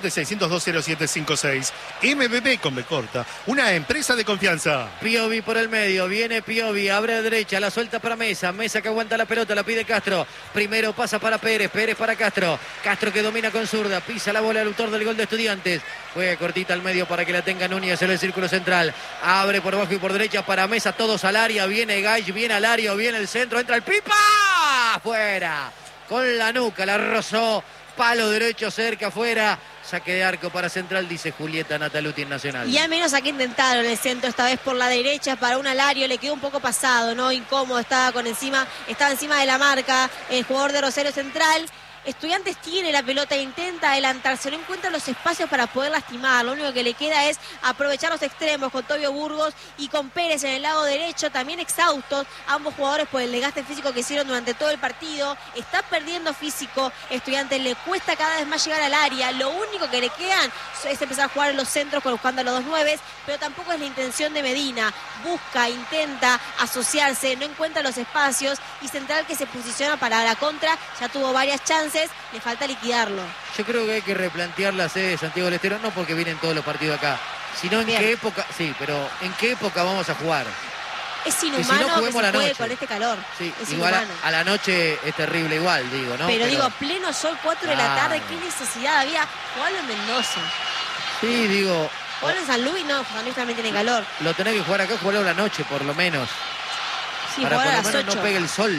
1176020756. MBB con B corta, una empresa de confianza.
Piovi por el medio, viene Piovi, abre a derecha, la suelta para Mesa, Mesa que aguanta la pelota, la pide Castro, primero pasa para Pérez, Pérez para Castro, Castro que domina con zurda, pisa la bola al autor del gol de Estudiantes, juega cortita al medio para que la tenga Núñez en el círculo central, abre por abajo y por derecha para Mesa, todos al área, viene Gaich, viene al área, viene el centro, entra el Pipa, afuera, con la nuca, la rozó, palo derecho cerca, afuera. Saque de arco para Central, dice Julieta Nataluti en Nacional.
Y al menos aquí intentaron el centro, esta vez por la derecha, para un Alario, le quedó un poco pasado, ¿no? Incómodo, estaba encima de la marca, el jugador de Rosario Central. Estudiantes tiene la pelota e intenta adelantarse, no encuentra los espacios para poder lastimar, lo único que le queda es aprovechar los extremos con Tobio Burgos y con Pérez en el lado derecho, también exhaustos, ambos jugadores por el desgaste físico que hicieron durante todo el partido, está perdiendo físico, Estudiantes le cuesta cada vez más llegar al área, lo único que le quedan es empezar a jugar en los centros buscando a los dos nueves, pero tampoco es la intención de Medina, busca, intenta asociarse, no encuentra los espacios y Central que se posiciona para la contra, ya tuvo varias chances, le falta liquidarlo.
Yo creo que hay que replantear la sede de Santiago del Estero, no porque vienen todos los partidos acá, sino en
Bien.
qué época, sí, pero en qué época vamos a jugar.
Es
si no
inhumano que
juguemos
se
la
juegue
noche.
con este calor.
Sí,
Es
igual
inhumano.
a la noche es terrible igual, digo, ¿no?
Pero digo, pleno sol, 4 de la
Claro.
tarde, qué necesidad había. Jugarlo en Mendoza.
Sí, digo,
Jugarlo en San Luis, no, San Luis también tiene calor.
lo tenés que jugar acá, jugarlo a la noche, por lo menos.
Sí,
para
jugar
por
a
lo
las
menos
8.
no pegue el sol.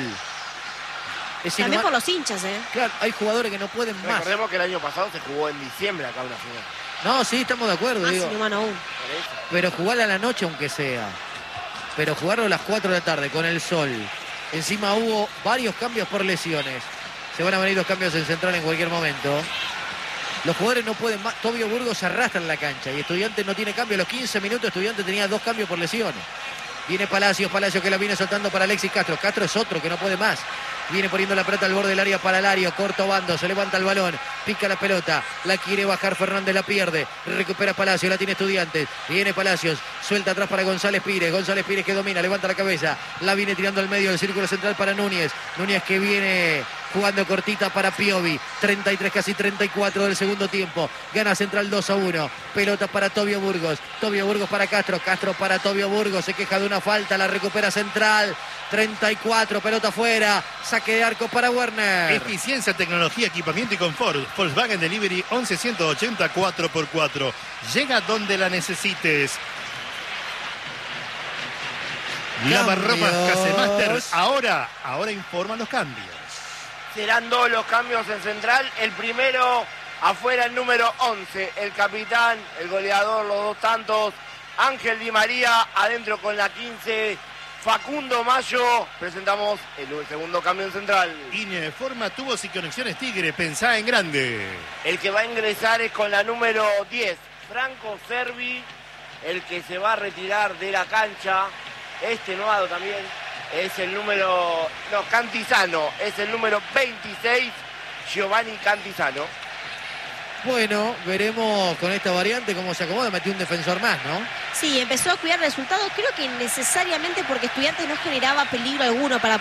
Es
También
inhumano.
por los hinchas,
Claro, hay jugadores que no pueden más.
Recordemos que el año pasado se jugó en diciembre acá una final.
No, sí, estamos de acuerdo,
Más
digo.
inhumano aún.
Por eso.
Pero jugar a la noche aunque sea. Pero jugarlo a las 4 de la tarde con el sol. Encima hubo varios cambios por lesiones. Se van a venir los cambios en Central en cualquier momento. Los jugadores no pueden más. Tobio Burgos se arrastra en la cancha y Estudiantes no tiene cambio. A los 15 minutos Estudiantes tenía 2 cambios por lesiones. Viene Palacios que la viene soltando para Alexis Castro. Castro es otro que no puede más. Viene poniendo la pelota al borde del área para Lario. Corto bando, se levanta el balón. Pica la pelota. La quiere bajar Fernández, la pierde. Recupera Palacios, la tiene Estudiantes. Viene Palacios, suelta atrás para González Pires. González Pires que domina, levanta la cabeza. La viene tirando al medio del círculo central para Núñez. Núñez que viene jugando cortita para Piovi. 33, casi 34 del segundo tiempo. Gana Central 2-1. Pelota para Tobio Burgos. Tobio Burgos para Castro. Castro para Tobio Burgos. Se queja de una falta. La recupera Central. 34, pelota afuera. Saque de arco para Werner.
Eficiencia, tecnología, equipamiento y confort. Volkswagen Delivery 11-180 4x4. Llega donde la necesites. Lavarropas Casemaster. Ahora informan los cambios.
Serán 2 los cambios en Central. El primero afuera, el número 11. El capitán, el goleador, los 2 tantos. Ángel Di María adentro con la 15. Facundo Mayo. Presentamos el segundo cambio en Central.
Informa tubos y conexiones Tigre. Pensá en grande.
El que va a ingresar es con la número 10. Franco Servi. El que se va a retirar de la cancha. Nuevo también. Es el número... No, Cantizano. Es el número 26. Giovanni Cantizano.
Bueno, veremos con esta variante cómo se acomoda. Metió un defensor más, ¿no?
Sí, empezó a cuidar resultados, creo que necesariamente porque Estudiantes no generaba peligro alguno para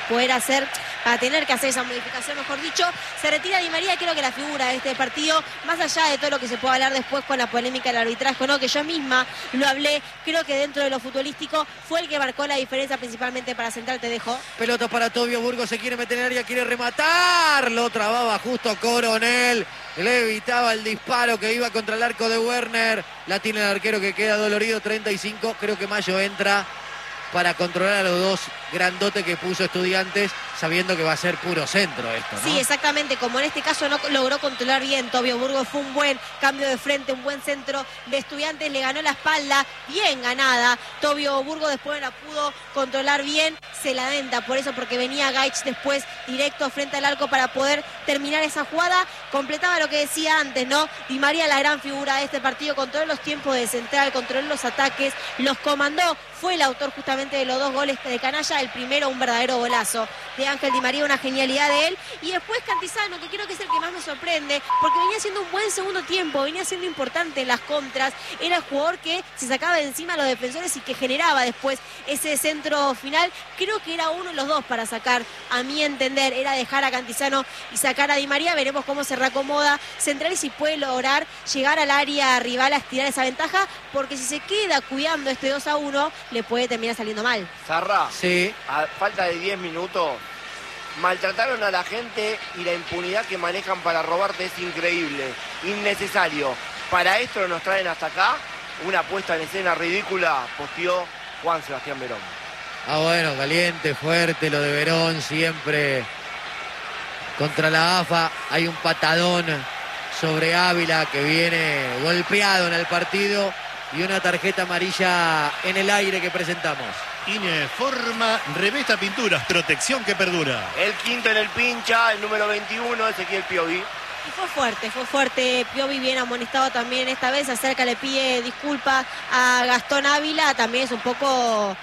tener que hacer esa modificación, mejor dicho. Se retira Di María, creo que la figura de este partido, más allá de todo lo que se pueda hablar después con la polémica del arbitraje, ¿no? Que yo misma lo hablé, creo que dentro de lo futbolístico fue el que marcó la diferencia principalmente para Central. Te dejo.
Pelota para Tobio Burgos, se quiere meter en el área, quiere rematar, lo trababa justo Coronel. Le evitaba el disparo que iba contra el arco de Werner. La tiene el arquero que queda dolorido. 35. Creo que Mayo entra para controlar a los dos grandotes que puso Estudiantes, sabiendo que va a ser puro centro esto, ¿no?
Sí, exactamente, como en este caso no logró controlar bien Tobio Burgos, fue un buen cambio de frente, un buen centro de Estudiantes, le ganó la espalda, bien ganada. Tobio Burgos después no la pudo controlar bien, se lamenta por eso, porque venía Gaich después directo frente al arco para poder terminar esa jugada. Completaba lo que decía antes, ¿no? Di María, la gran figura de este partido, controló los tiempos de Central, controló los ataques, los comandó, fue el autor justamente de los 2 goles de canalla. El primero, un verdadero golazo de Ángel Di María, una genialidad de él. Y después Cantizano, que creo que es el que más me sorprende, porque venía haciendo un buen segundo tiempo, venía siendo importante en las contras. Era el jugador que se sacaba de encima a los defensores y que generaba después ese centro final. Creo que era uno de los 2 para sacar, a mi entender, era dejar a Cantizano y sacar a Di María. Veremos cómo se reacomoda Central y si puede lograr llegar al área rival a estirar esa ventaja, porque si se queda cuidando este 2-1, le puede terminar saliendo mal.
Zarra,
sí.
A falta de 10 minutos, maltrataron a la gente y la impunidad que manejan para robarte es increíble, innecesario. Para esto nos traen hasta acá una puesta en escena ridícula, posteó Juan Sebastián Verón.
Bueno, caliente, fuerte lo de Verón, siempre contra la AFA. Hay un patadón sobre Ávila que viene golpeado en el partido y una tarjeta amarilla en el aire que presentamos.
Informa Revesta Pinturas, protección que perdura.
El quinto en el pincha, el número 21, Ezequiel Piovi.
Y fue fuerte, Piovi bien amonestado también esta vez, acerca, le pide disculpas a Gastón Ávila, también es un poco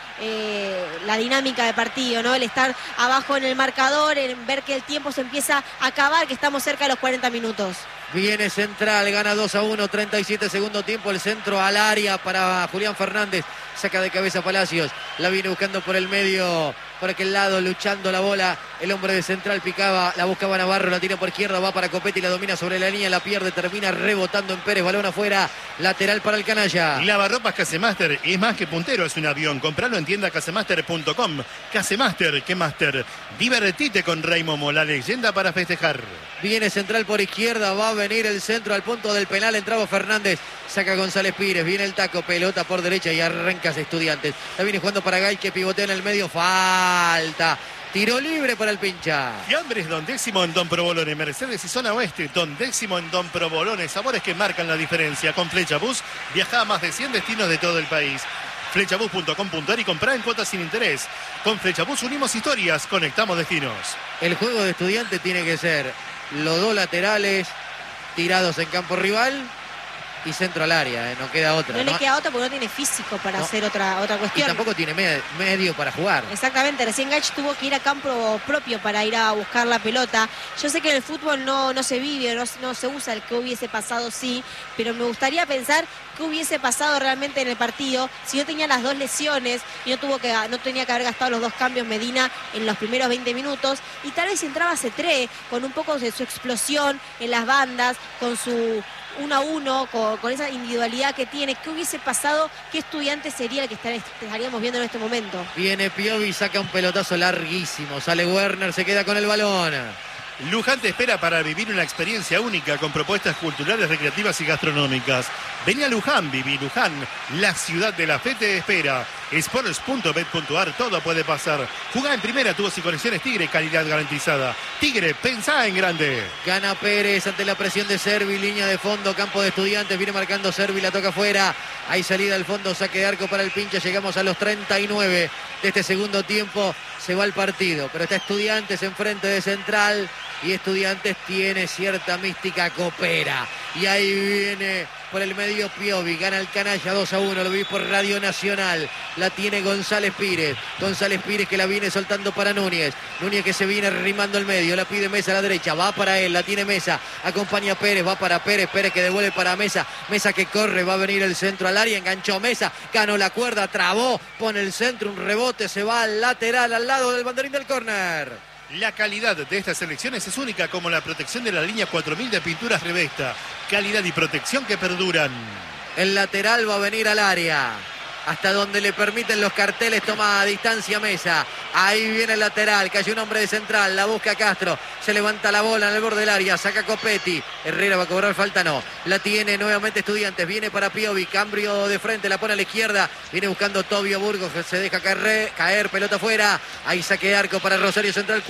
la dinámica de partido, ¿no? El estar abajo en el marcador, en ver que el tiempo se empieza a acabar, que estamos cerca de los 40 minutos.
Viene Central, gana 2-1, 37 segundo tiempo, el centro al área para Julián Fernández, saca de cabeza Palacios, la viene buscando por el medio, por aquel lado, luchando la bola, el hombre de Central picaba, la buscaba Navarro, la tira por izquierda, va para Copetti, la domina sobre la línea, la pierde, termina rebotando en Pérez, balón afuera, lateral para el canalla.
Lavarropas Casemaster es más que puntero, es un avión, compralo en tienda casemaster.com. Casemaster, ¿qué máster? Divertite con Rey Momo, la leyenda para festejar.
Viene Central por izquierda, va a venir el centro al punto del penal, entraba Fernández, saca González Pires, viene el taco, pelota por derecha y arrancas Estudiantes. La viene jugando para Gay que pivotea en el medio, falta. Tiro libre para el pincha.
Fiambres Don Décimo en Don Provolone, Mercedes y Zona Oeste. Don Décimo en Don Provolone, sabores que marcan la diferencia. Con Flecha Bus viaja a más de 100 destinos de todo el país. Flechabus.com.ar y comprar en cuotas sin interés. Con Flechabus unimos historias, conectamos destinos.
El juego de Estudiantes tiene que ser los 2 laterales tirados en campo rival Y centro al área, no queda otra.
No le queda otra porque no tiene físico para hacer otra
Y
cuestión.
tampoco tiene medio para jugar.
Exactamente, recién Gaich tuvo que ir a campo propio para ir a buscar la pelota. Yo sé que en el fútbol no se vive, no se usa el que hubiese pasado, sí, pero me gustaría pensar qué hubiese pasado realmente en el partido si no tenía las dos lesiones y no tenía que haber gastado los dos cambios Medina en los primeros 20 minutos, y tal vez entraba Cetré con un poco de su explosión en las bandas, con su 1-1, con esa individualidad que tiene. ¿Qué hubiese pasado? ¿Qué Estudiantes sería el que estaríamos viendo en este momento?
Viene Piovi, saca un pelotazo larguísimo, sale Werner, se queda con el balón.
Luján te espera para vivir una experiencia única con propuestas culturales, recreativas y gastronómicas. Vení a Luján, viví Luján, la ciudad de la fe te espera. Sports.bet.ar, todo puede pasar. Jugá en primera, tubos y conexiones Tigre, calidad garantizada. Tigre, pensá en grande.
Gana Pérez ante la presión de Servi, línea de fondo, campo de Estudiantes, viene marcando Servi, la toca afuera. Hay salida al fondo, saque de arco para el Pincha, llegamos a los 39 de este segundo tiempo. Se va el partido, pero está Estudiantes enfrente de Central y Estudiantes tiene cierta mística copera. Y ahí viene por el medio Piovi, gana el canalla 2-1, lo vi por Radio Nacional. La tiene González Pires. González Pires que la viene soltando para Núñez. Núñez que se viene rimando el medio, la pide Mesa a la derecha, va para él, la tiene Mesa, acompaña a Pérez, va para Pérez, Pérez que devuelve para Mesa, Mesa que corre, va a venir el centro al área, enganchó Mesa, ganó la cuerda, trabó, pone el centro, un rebote, se va al lateral, al lado del banderín del córner.
La calidad de estas selecciones es única, como la protección de la línea 4000 de pinturas Revesta. Calidad y protección que perduran.
El lateral va a venir al área. Hasta donde le permiten los carteles, toma a distancia Mesa. Ahí viene el lateral, cayó un hombre de Central, la busca Castro. Se levanta la bola en el borde del área, saca Copetti. Herrera va a cobrar falta, no. La tiene nuevamente Estudiantes, viene para Piovi, cambio de frente, la pone a la izquierda. Viene buscando Tobio Burgos, que se deja caer, pelota afuera. Ahí saque de arco para Rosario Central,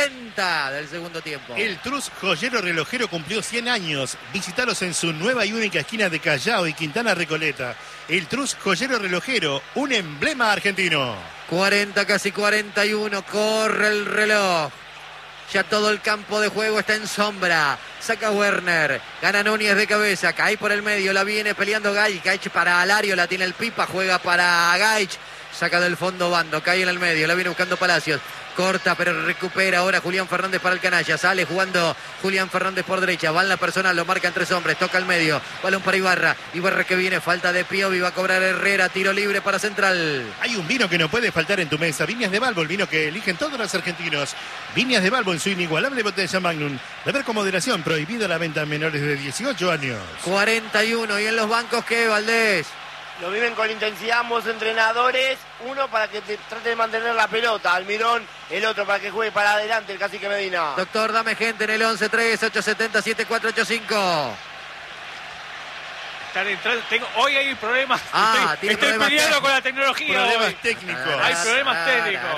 40 del segundo tiempo.
El Trus Joyero Relojero cumplió 100 años. Visítalos en su nueva y única esquina de Callao y Quintana Recoleta. El Trus Joyero Relojero, un emblema argentino.
40, casi 41, corre el reloj. Ya todo el campo de juego está en sombra. Saca Werner, gana Núñez de cabeza, cae por el medio, la viene peleando Gaich. Gaich para Alario, la tiene el Pipa, juega para Gaich. Saca del fondo Bando, cae en el medio, la viene buscando Palacios. Corta, pero recupera ahora Julián Fernández para el canalla. Sale jugando Julián Fernández por derecha. Va en la personal, lo marcan tres hombres. Toca al medio. Balón para Ibarra. Ibarra que viene, falta de Piovi. Va a cobrar Herrera. Tiro libre para Central.
Hay un vino que no puede faltar en tu mesa. Viñas de Balbo, el vino que eligen todos los argentinos. Viñas de Balbo en su inigualable botella Magnum. Beber con moderación. Prohibida la venta a menores de 18 años.
41. ¿Y en los bancos qué, Valdés?
Lo viven con intensidad ambos entrenadores. Uno para que trate de mantener la pelota, Almirón. El otro para que juegue para adelante, el cacique Medina.
Doctor, dame gente en el 11-3-870-7485.
Hoy hay problemas. Estoy
problemas
peleando con la tecnología.
Problemas técnicos.
Hay problemas técnicos.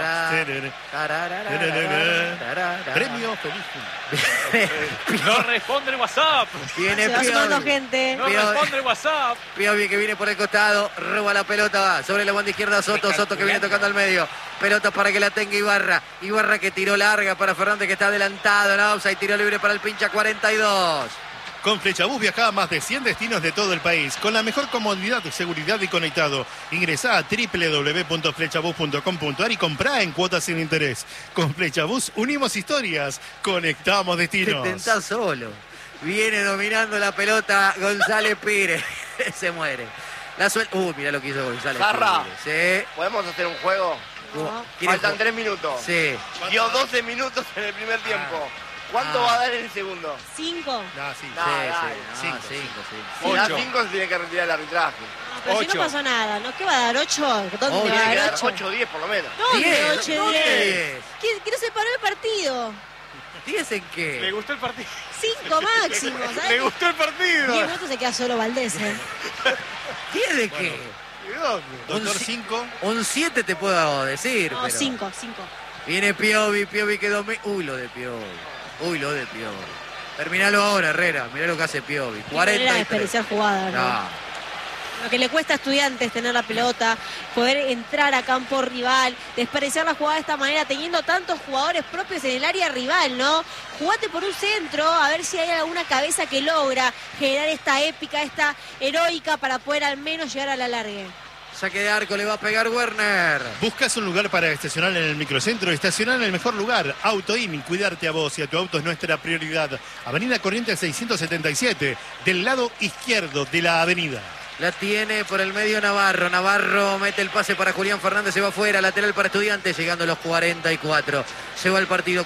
Premio feliz.
No responde el WhatsApp.
Viene
Se va sumando
Piovi.
gente.
No responde el WhatsApp.
Piovi que viene por el costado, roba la pelota sobre la banda izquierda Soto, Soto que viene tocando al medio. Pelota para que la tenga Ibarra. Ibarra que tiró larga para Fernández que está adelantado. No, hay tiro libre para el Pincha, 42.
Con Flechabús viajaba a más de 100 destinos de todo el país, con la mejor comodidad, seguridad y conectado. Ingresá a www.flechabús.com.ar y comprá en cuotas sin interés. Con Flechabús unimos historias, conectamos destinos.
Te tentás solo. Viene dominando la pelota González Pires. Se muere. La suelta. Mirá lo que hizo González
Zarra.
Pires. Sí.
¿Podemos hacer un juego? Faltan 3 minutos.
Sí.
Dio 12 minutos en el primer tiempo. ¿Cuánto va a dar en el segundo?
5.
No, sí.
Cinco.
Si da
8.
5 se tiene que retirar el arbitraje.
Pero si
8.
no pasó nada, ¿no? ¿Qué va a dar? ¿8? ¿Dónde
Obvio,
va a
Tiene que
dar
dar
8?
8 o 10 por lo menos.
¿Dónde?
10,
8 y 10.
¿dónde?
Que no se paró el partido.
¿10 en
Le
qué?
gustó el partido.
5 máximo,
Le
¿sabes?
gustó el
10
partido.
minutos se queda solo Valdés, ¿eh?
¿10 de qué?
Doctor 5.
Un 7 te puedo decir.
No,
pero
5.
Viene Piovi que domina. Uy, lo de Piovi. Terminalo ahora, Herrera. Mirá lo que hace Piovi.
Era
43.
desperdiciar jugada, ¿no?
No.
Lo que le cuesta a Estudiantes tener la pelota, poder entrar a campo rival, desperdiciar la jugada de esta manera, teniendo tantos jugadores propios en el área rival, ¿no? Jugate por un centro, a ver si hay alguna cabeza que logra generar esta épica, esta heroica para poder al menos llegar a la largue.
Saque de arco, le va a pegar Werner.
¿Buscas un lugar para estacionar en el microcentro? Estacionar en el mejor lugar. Autoimi, cuidarte a vos y a tu auto es nuestra prioridad. Avenida Corrientes 677, del lado izquierdo de la avenida.
La tiene por el medio Navarro. Navarro mete el pase para Julián Fernández, se va afuera, lateral para Estudiantes, llegando a los 44. Se va el partido,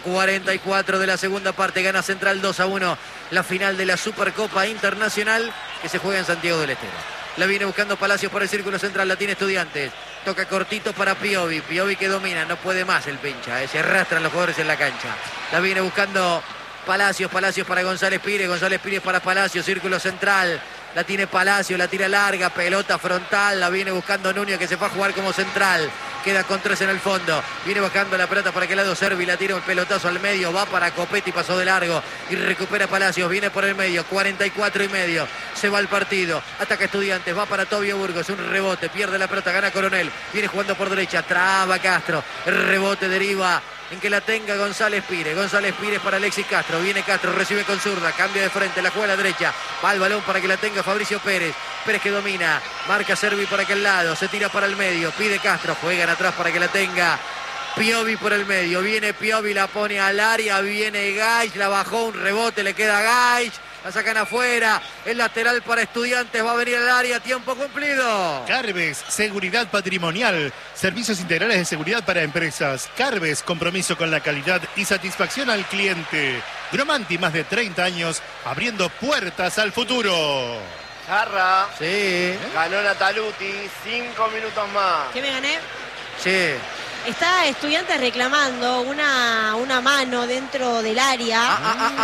44 de la segunda parte, gana Central 2-1. La final de la Supercopa Internacional que se juega en Santiago del Estero. La viene buscando Palacios por el círculo central, la tiene Estudiantes. Toca cortito para Piovi, Piovi que domina, no puede más el pincha, se arrastran los jugadores en la cancha. La viene buscando Palacios, Palacios para González Pires, González Pires para Palacios, círculo central. La tiene Palacio, la tira larga, pelota frontal, la viene buscando Núñez que se fue a jugar como central. Queda con 3 en el fondo. Viene bajando la pelota para aquel lado Servi, la tira un pelotazo al medio, va para Copetti, pasó de largo y recupera Palacios, viene por el medio, 44 y medio. Se va el partido, ataca Estudiantes, va para Tobio Burgos, un rebote, pierde la pelota, gana Coronel. Viene jugando por derecha, traba Castro, el rebote deriva en que la tenga González Pires. González Pires para Alexis Castro. Viene Castro, recibe con zurda, cambia de frente, la juega a la derecha. Va el balón para que la tenga Fabricio Pérez. Pérez que domina, marca Servi por aquel lado, se tira para el medio, pide Castro, juegan atrás para que la tenga Piovi por el medio. Viene Piovi, la pone al área, viene Gaich, la bajó, un rebote, le queda Gaich. La sacan afuera, el lateral para Estudiantes, va a venir al área, tiempo cumplido.
Carves, seguridad patrimonial, servicios integrales de seguridad para empresas. Carves, compromiso con la calidad y satisfacción al cliente. Gromanti, más de 30 años, abriendo puertas al futuro.
Jarra.
Sí.
Ganó Nataluti, 5 minutos más.
¿Qué me gané?
Sí.
Está Estudiantes reclamando una mano dentro del área.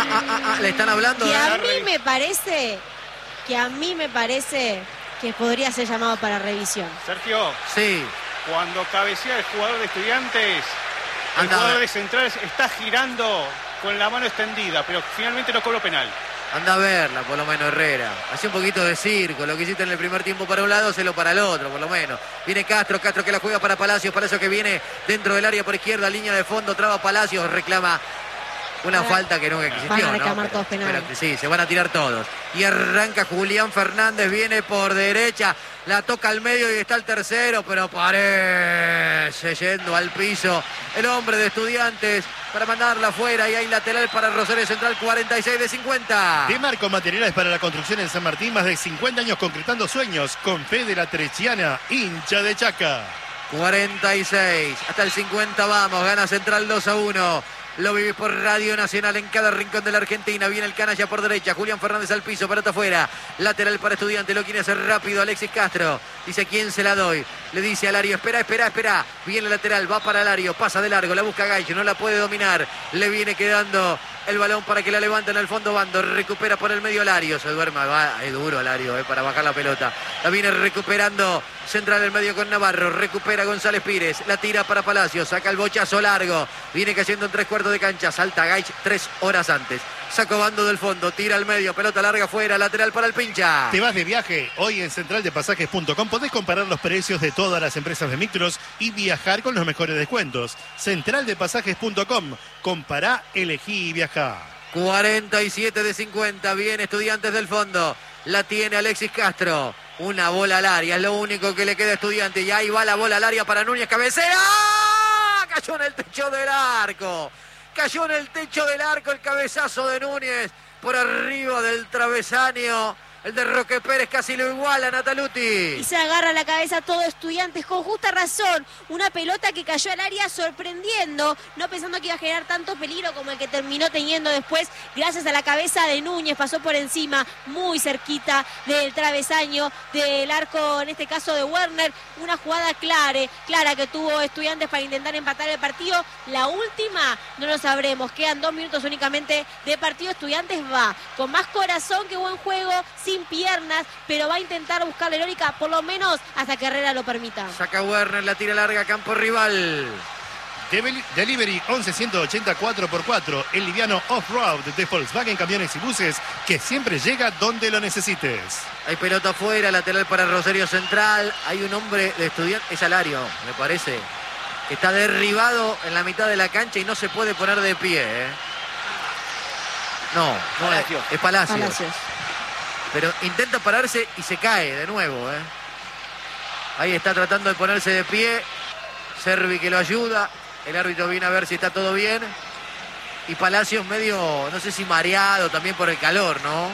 Le están hablando.
Que a mí me parece que podría ser llamado para revisión.
Sergio,
Sí.
cuando cabecea el jugador de Estudiantes, el
Anda.
jugador de Centrales está girando con la mano extendida, pero finalmente no cobró penal.
Anda a verla, por lo menos, Herrera. Hace un poquito de circo. Lo que hiciste en el primer tiempo para un lado, hacelo para el otro, por lo menos. Viene Castro, Castro que la juega para Palacios. Palacios que viene dentro del área por izquierda, línea de fondo, traba Palacios, reclama una falta que nunca existió,
Van a
¿no?
reclamar todos penales.
Pero sí, se van a tirar todos. Y arranca Julián Fernández, viene por derecha, la toca al medio y está el tercero, pero parece yendo al piso el hombre de Estudiantes para mandarla afuera y hay lateral para Rosario Central, 46 de 50.
De Marco Materiales para la construcción en San Martín, más de 50 años concretando sueños, con fe de la Trechiana, hincha de Chaca.
46, hasta el 50 vamos, gana Central 2-1. Lo vive por Radio Nacional en cada rincón de la Argentina. Viene el canalla por derecha. Julián Fernández al piso, pelota afuera. Lateral para Estudiantes. Lo quiere hacer rápido Alexis Castro. Dice, ¿quién se la doy? Le dice a Lario, espera, espera, espera. Viene el lateral, va para Lario. Pasa de largo, la busca Gaich. No la puede dominar. Le viene quedando el balón para que la levante en el fondo bando. Recupera por el medio Lario. Se duerme, va, es duro Lario para bajar la pelota. La viene recuperando Central el medio con Navarro. Recupera González Pires. La tira para Palacios. Saca el bochazo largo. Viene cayendo en 3/4 de cancha. Salta Gaich 3 horas antes. Saco bando del fondo. Tira al medio. Pelota larga afuera. Lateral para el pincha.
¿Te vas de viaje? Hoy en centraldepasajes.com podés comparar los precios de todas las empresas de micros y viajar con los mejores descuentos. Centraldepasajes.com. Compará, elegí y viajá.
47 de 50. Bien, Estudiantes del fondo. La tiene Alexis Castro. Una bola al área. Es lo único que le queda a Estudiantes. Y ahí va la bola al área para Núñez. Cabecea. Cayó en el techo del arco. Cayó en el techo del arco el cabezazo de Núñez. Por arriba del travesaño. El de Roque Pérez casi lo iguala, Nataluti.
Y se agarra la cabeza todo Estudiantes con justa razón. Una pelota que cayó al área sorprendiendo, no pensando que iba a generar tanto peligro como el que terminó teniendo después, gracias a la cabeza de Núñez. Pasó por encima, muy cerquita del travesaño, del arco, en este caso de Werner. Una jugada clara que tuvo Estudiantes para intentar empatar el partido. La última no lo sabremos. Quedan 2 minutos únicamente de partido. Estudiantes va con más corazón que buen juego, sin piernas, pero va a intentar buscar la heroica, por lo menos hasta que Herrera lo permita.
Saca Werner, la tira larga, campo rival.
Delivery 11-180 4x4. El liviano off-road de Volkswagen Camiones y Buses, que siempre llega donde lo necesites.
Hay pelota afuera, lateral para Rosario Central. Hay un hombre de Estudiantes, es Alario, me parece, que está derribado en la mitad de la cancha y no se puede poner de pie. No es Palacios. Pero intenta pararse y se cae de nuevo. Ahí está tratando de ponerse de pie. Servi que lo ayuda. El árbitro viene a ver si está todo bien. Y Palacios medio, no sé si mareado también por el calor, ¿no?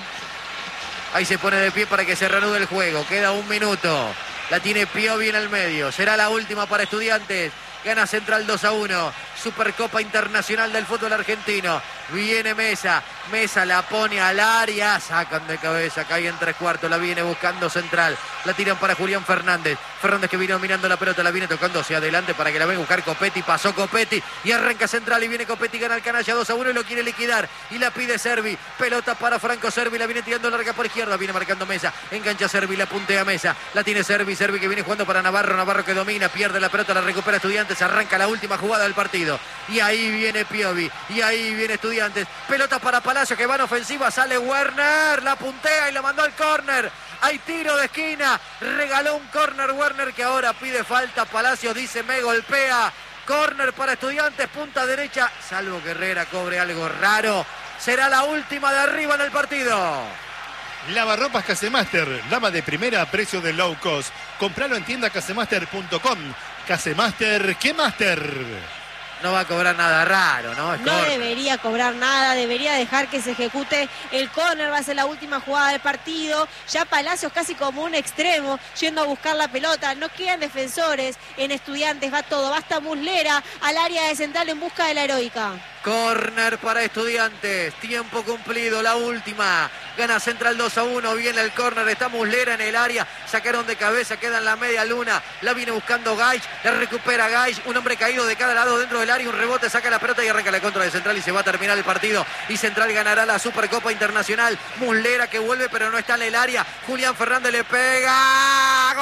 Ahí se pone de pie para que se reanude el juego. Queda 1 minuto. La tiene Piovi en el medio. Será la última para Estudiantes. Gana Central 2-1. Supercopa Internacional del fútbol argentino. Viene Mesa. Mesa la pone al área. Sacan de cabeza. Cae en 3/4. La viene buscando Central. La tiran para Julián Fernández. Fernández que vino mirando la pelota. La viene tocando hacia adelante para que la venga a buscar Copetti. Pasó Copetti. Y arranca Central. Y viene Copetti. Gana el canalla 2-1. Y lo quiere liquidar. Y la pide Servi. Pelota para Franco Servi. La viene tirando larga por izquierda. Viene marcando Mesa. Engancha Servi. La puntea Mesa. La tiene Servi. Servi que viene jugando para Navarro. Navarro que domina. Pierde la pelota. La recupera Estudiantes. Arranca la última jugada del partido. Y ahí viene Piovi. Y ahí viene Estudiantes. Pelota para Palacio que va en ofensiva. Sale Werner. La puntea y la mandó al córner. Hay tiro de esquina. Regaló un córner Werner que ahora pide falta. Palacios dice me golpea. Córner para Estudiantes. Punta derecha. Salvo que Herrera cobre algo raro. Será la última de arriba en el partido.
Lavarropas Casemaster, lava de primera a precio de low cost. Compralo en tiendacasemaster.com. Casemaster, ¿qué Master?
No va a cobrar nada raro, ¿no?
No debería cobrar nada, debería dejar que se ejecute el córner, va a ser la última jugada del partido. Ya Palacios casi como un extremo, yendo a buscar la pelota. No quedan defensores en Estudiantes, va todo. Basta Muslera al área de Central en busca de la heroica.
Córner para Estudiantes, tiempo cumplido, la última. Gana Central 2-1, viene el córner, está Muslera en el área, sacaron de cabeza, queda en la media luna, la viene buscando Gaich, la recupera Gaich, un hombre caído de cada lado dentro del área, un rebote, saca la pelota y arranca la contra de Central y se va a terminar el partido. Y Central ganará la Supercopa Internacional. Muslera que vuelve pero no está en el área, Julián Fernández le pega,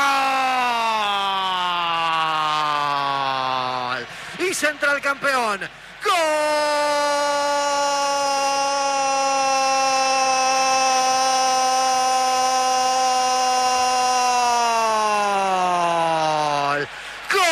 ¡gol! Y Central campeón. ¡Gol! ¡Gol!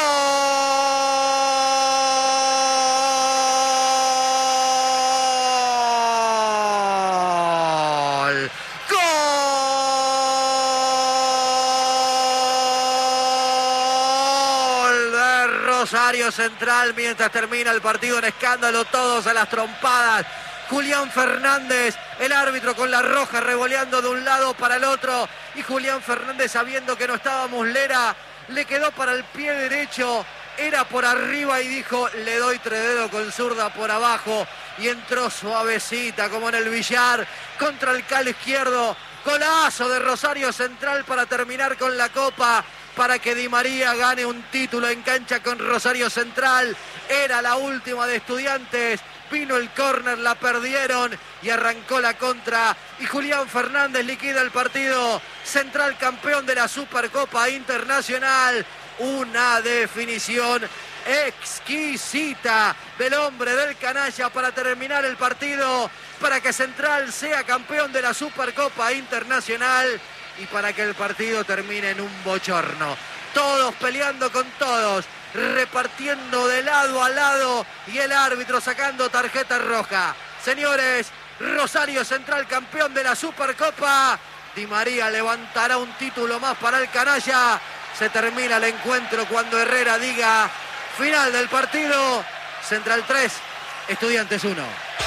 ¡Gol de Rosario Central! Mientras termina el partido en escándalo, todos a las trompadas. Julián Fernández, el árbitro con la roja revoleando de un lado para el otro. Y Julián Fernández, sabiendo que no estaba Muslera, le quedó para el pie derecho. Era por arriba y dijo, le doy 3 dedos con zurda por abajo. Y entró suavecita como en el billar contra el calo izquierdo. Golazo de Rosario Central para terminar con la copa. Para que Di María gane un título en cancha con Rosario Central. Era la última de Estudiantes. Vino el córner, la perdieron y arrancó la contra. Y Julián Fernández liquida el partido. Central campeón de la Supercopa Internacional. Una definición exquisita del hombre del canalla para terminar el partido. Para que Central sea campeón de la Supercopa Internacional. Y para que el partido termine en un bochorno. Todos peleando con todos, repartiendo de lado a lado y el árbitro sacando tarjeta roja. Señores, Rosario Central campeón de la Supercopa. Di María levantará un título más para el canalla. Se termina el encuentro cuando Herrera diga final del partido. Central 3, Estudiantes 1.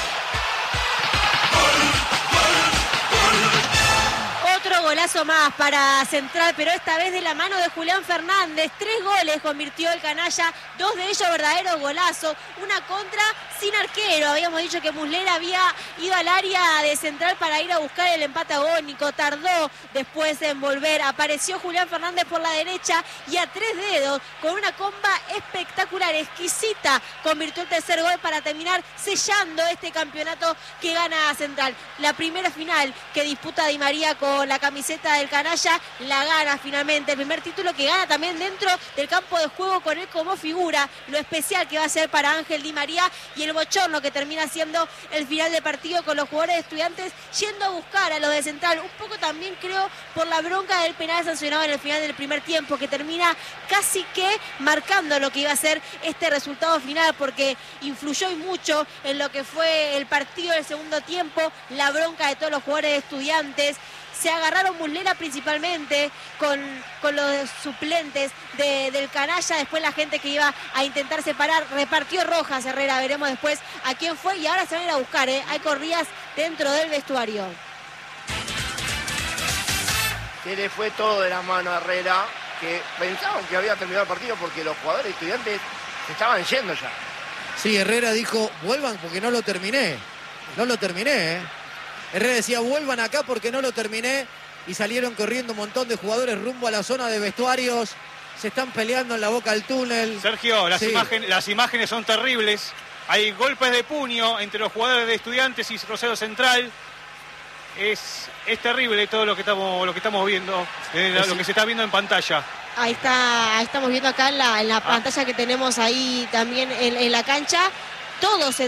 Otro golazo más para Central, pero esta vez de la mano de Julián Fernández. 3 goles convirtió el canalla, 2 de ellos verdaderos golazos. Una contra sin arquero. Habíamos dicho que Muslera había ido al área de Central para ir a buscar el empate agónico. Tardó después en volver. Apareció Julián Fernández por la derecha y a 3 dedos, con una comba espectacular, exquisita, convirtió el tercer gol para terminar sellando este campeonato que gana Central. La primera final que disputa Di María con la camiseta camiseta del canalla, la gana finalmente. El primer título que gana también dentro del campo de juego con él como figura. Lo especial que va a ser para Ángel Di María y el bochorno que termina siendo el final de partido con los jugadores de Estudiantes yendo a buscar a los de Central. Un poco también creo por la bronca del penal sancionado en el final del primer tiempo, que termina casi que marcando lo que iba a ser este resultado final, porque influyó y mucho en lo que fue el partido del segundo tiempo, la bronca de todos los jugadores de Estudiantes. Se agarraron Muslera principalmente con los suplentes del canalla. Después la gente que iba a intentar separar repartió rojas. Herrera, veremos después a quién fue. Y ahora se van a ir a buscar, Hay corridas dentro del vestuario.
Se le fue todo de las manos a Herrera, que pensaban que había terminado el partido porque los jugadores de Estudiantes se estaban yendo ya.
Sí, Herrera dijo, vuelvan porque no lo terminé. No lo terminé, Herrera decía, vuelvan acá porque no lo terminé. Y salieron corriendo un montón de jugadores rumbo a la zona de vestuarios. Se están peleando en la boca del túnel.
Sergio, las
Sí.
imágenes son terribles. Hay golpes de puño entre los jugadores de Estudiantes y Rosario Central. Es terrible todo lo que estamos viendo, lo que se está viendo en pantalla.
Ahí estamos viendo acá en la pantalla que tenemos ahí también en la cancha. Todos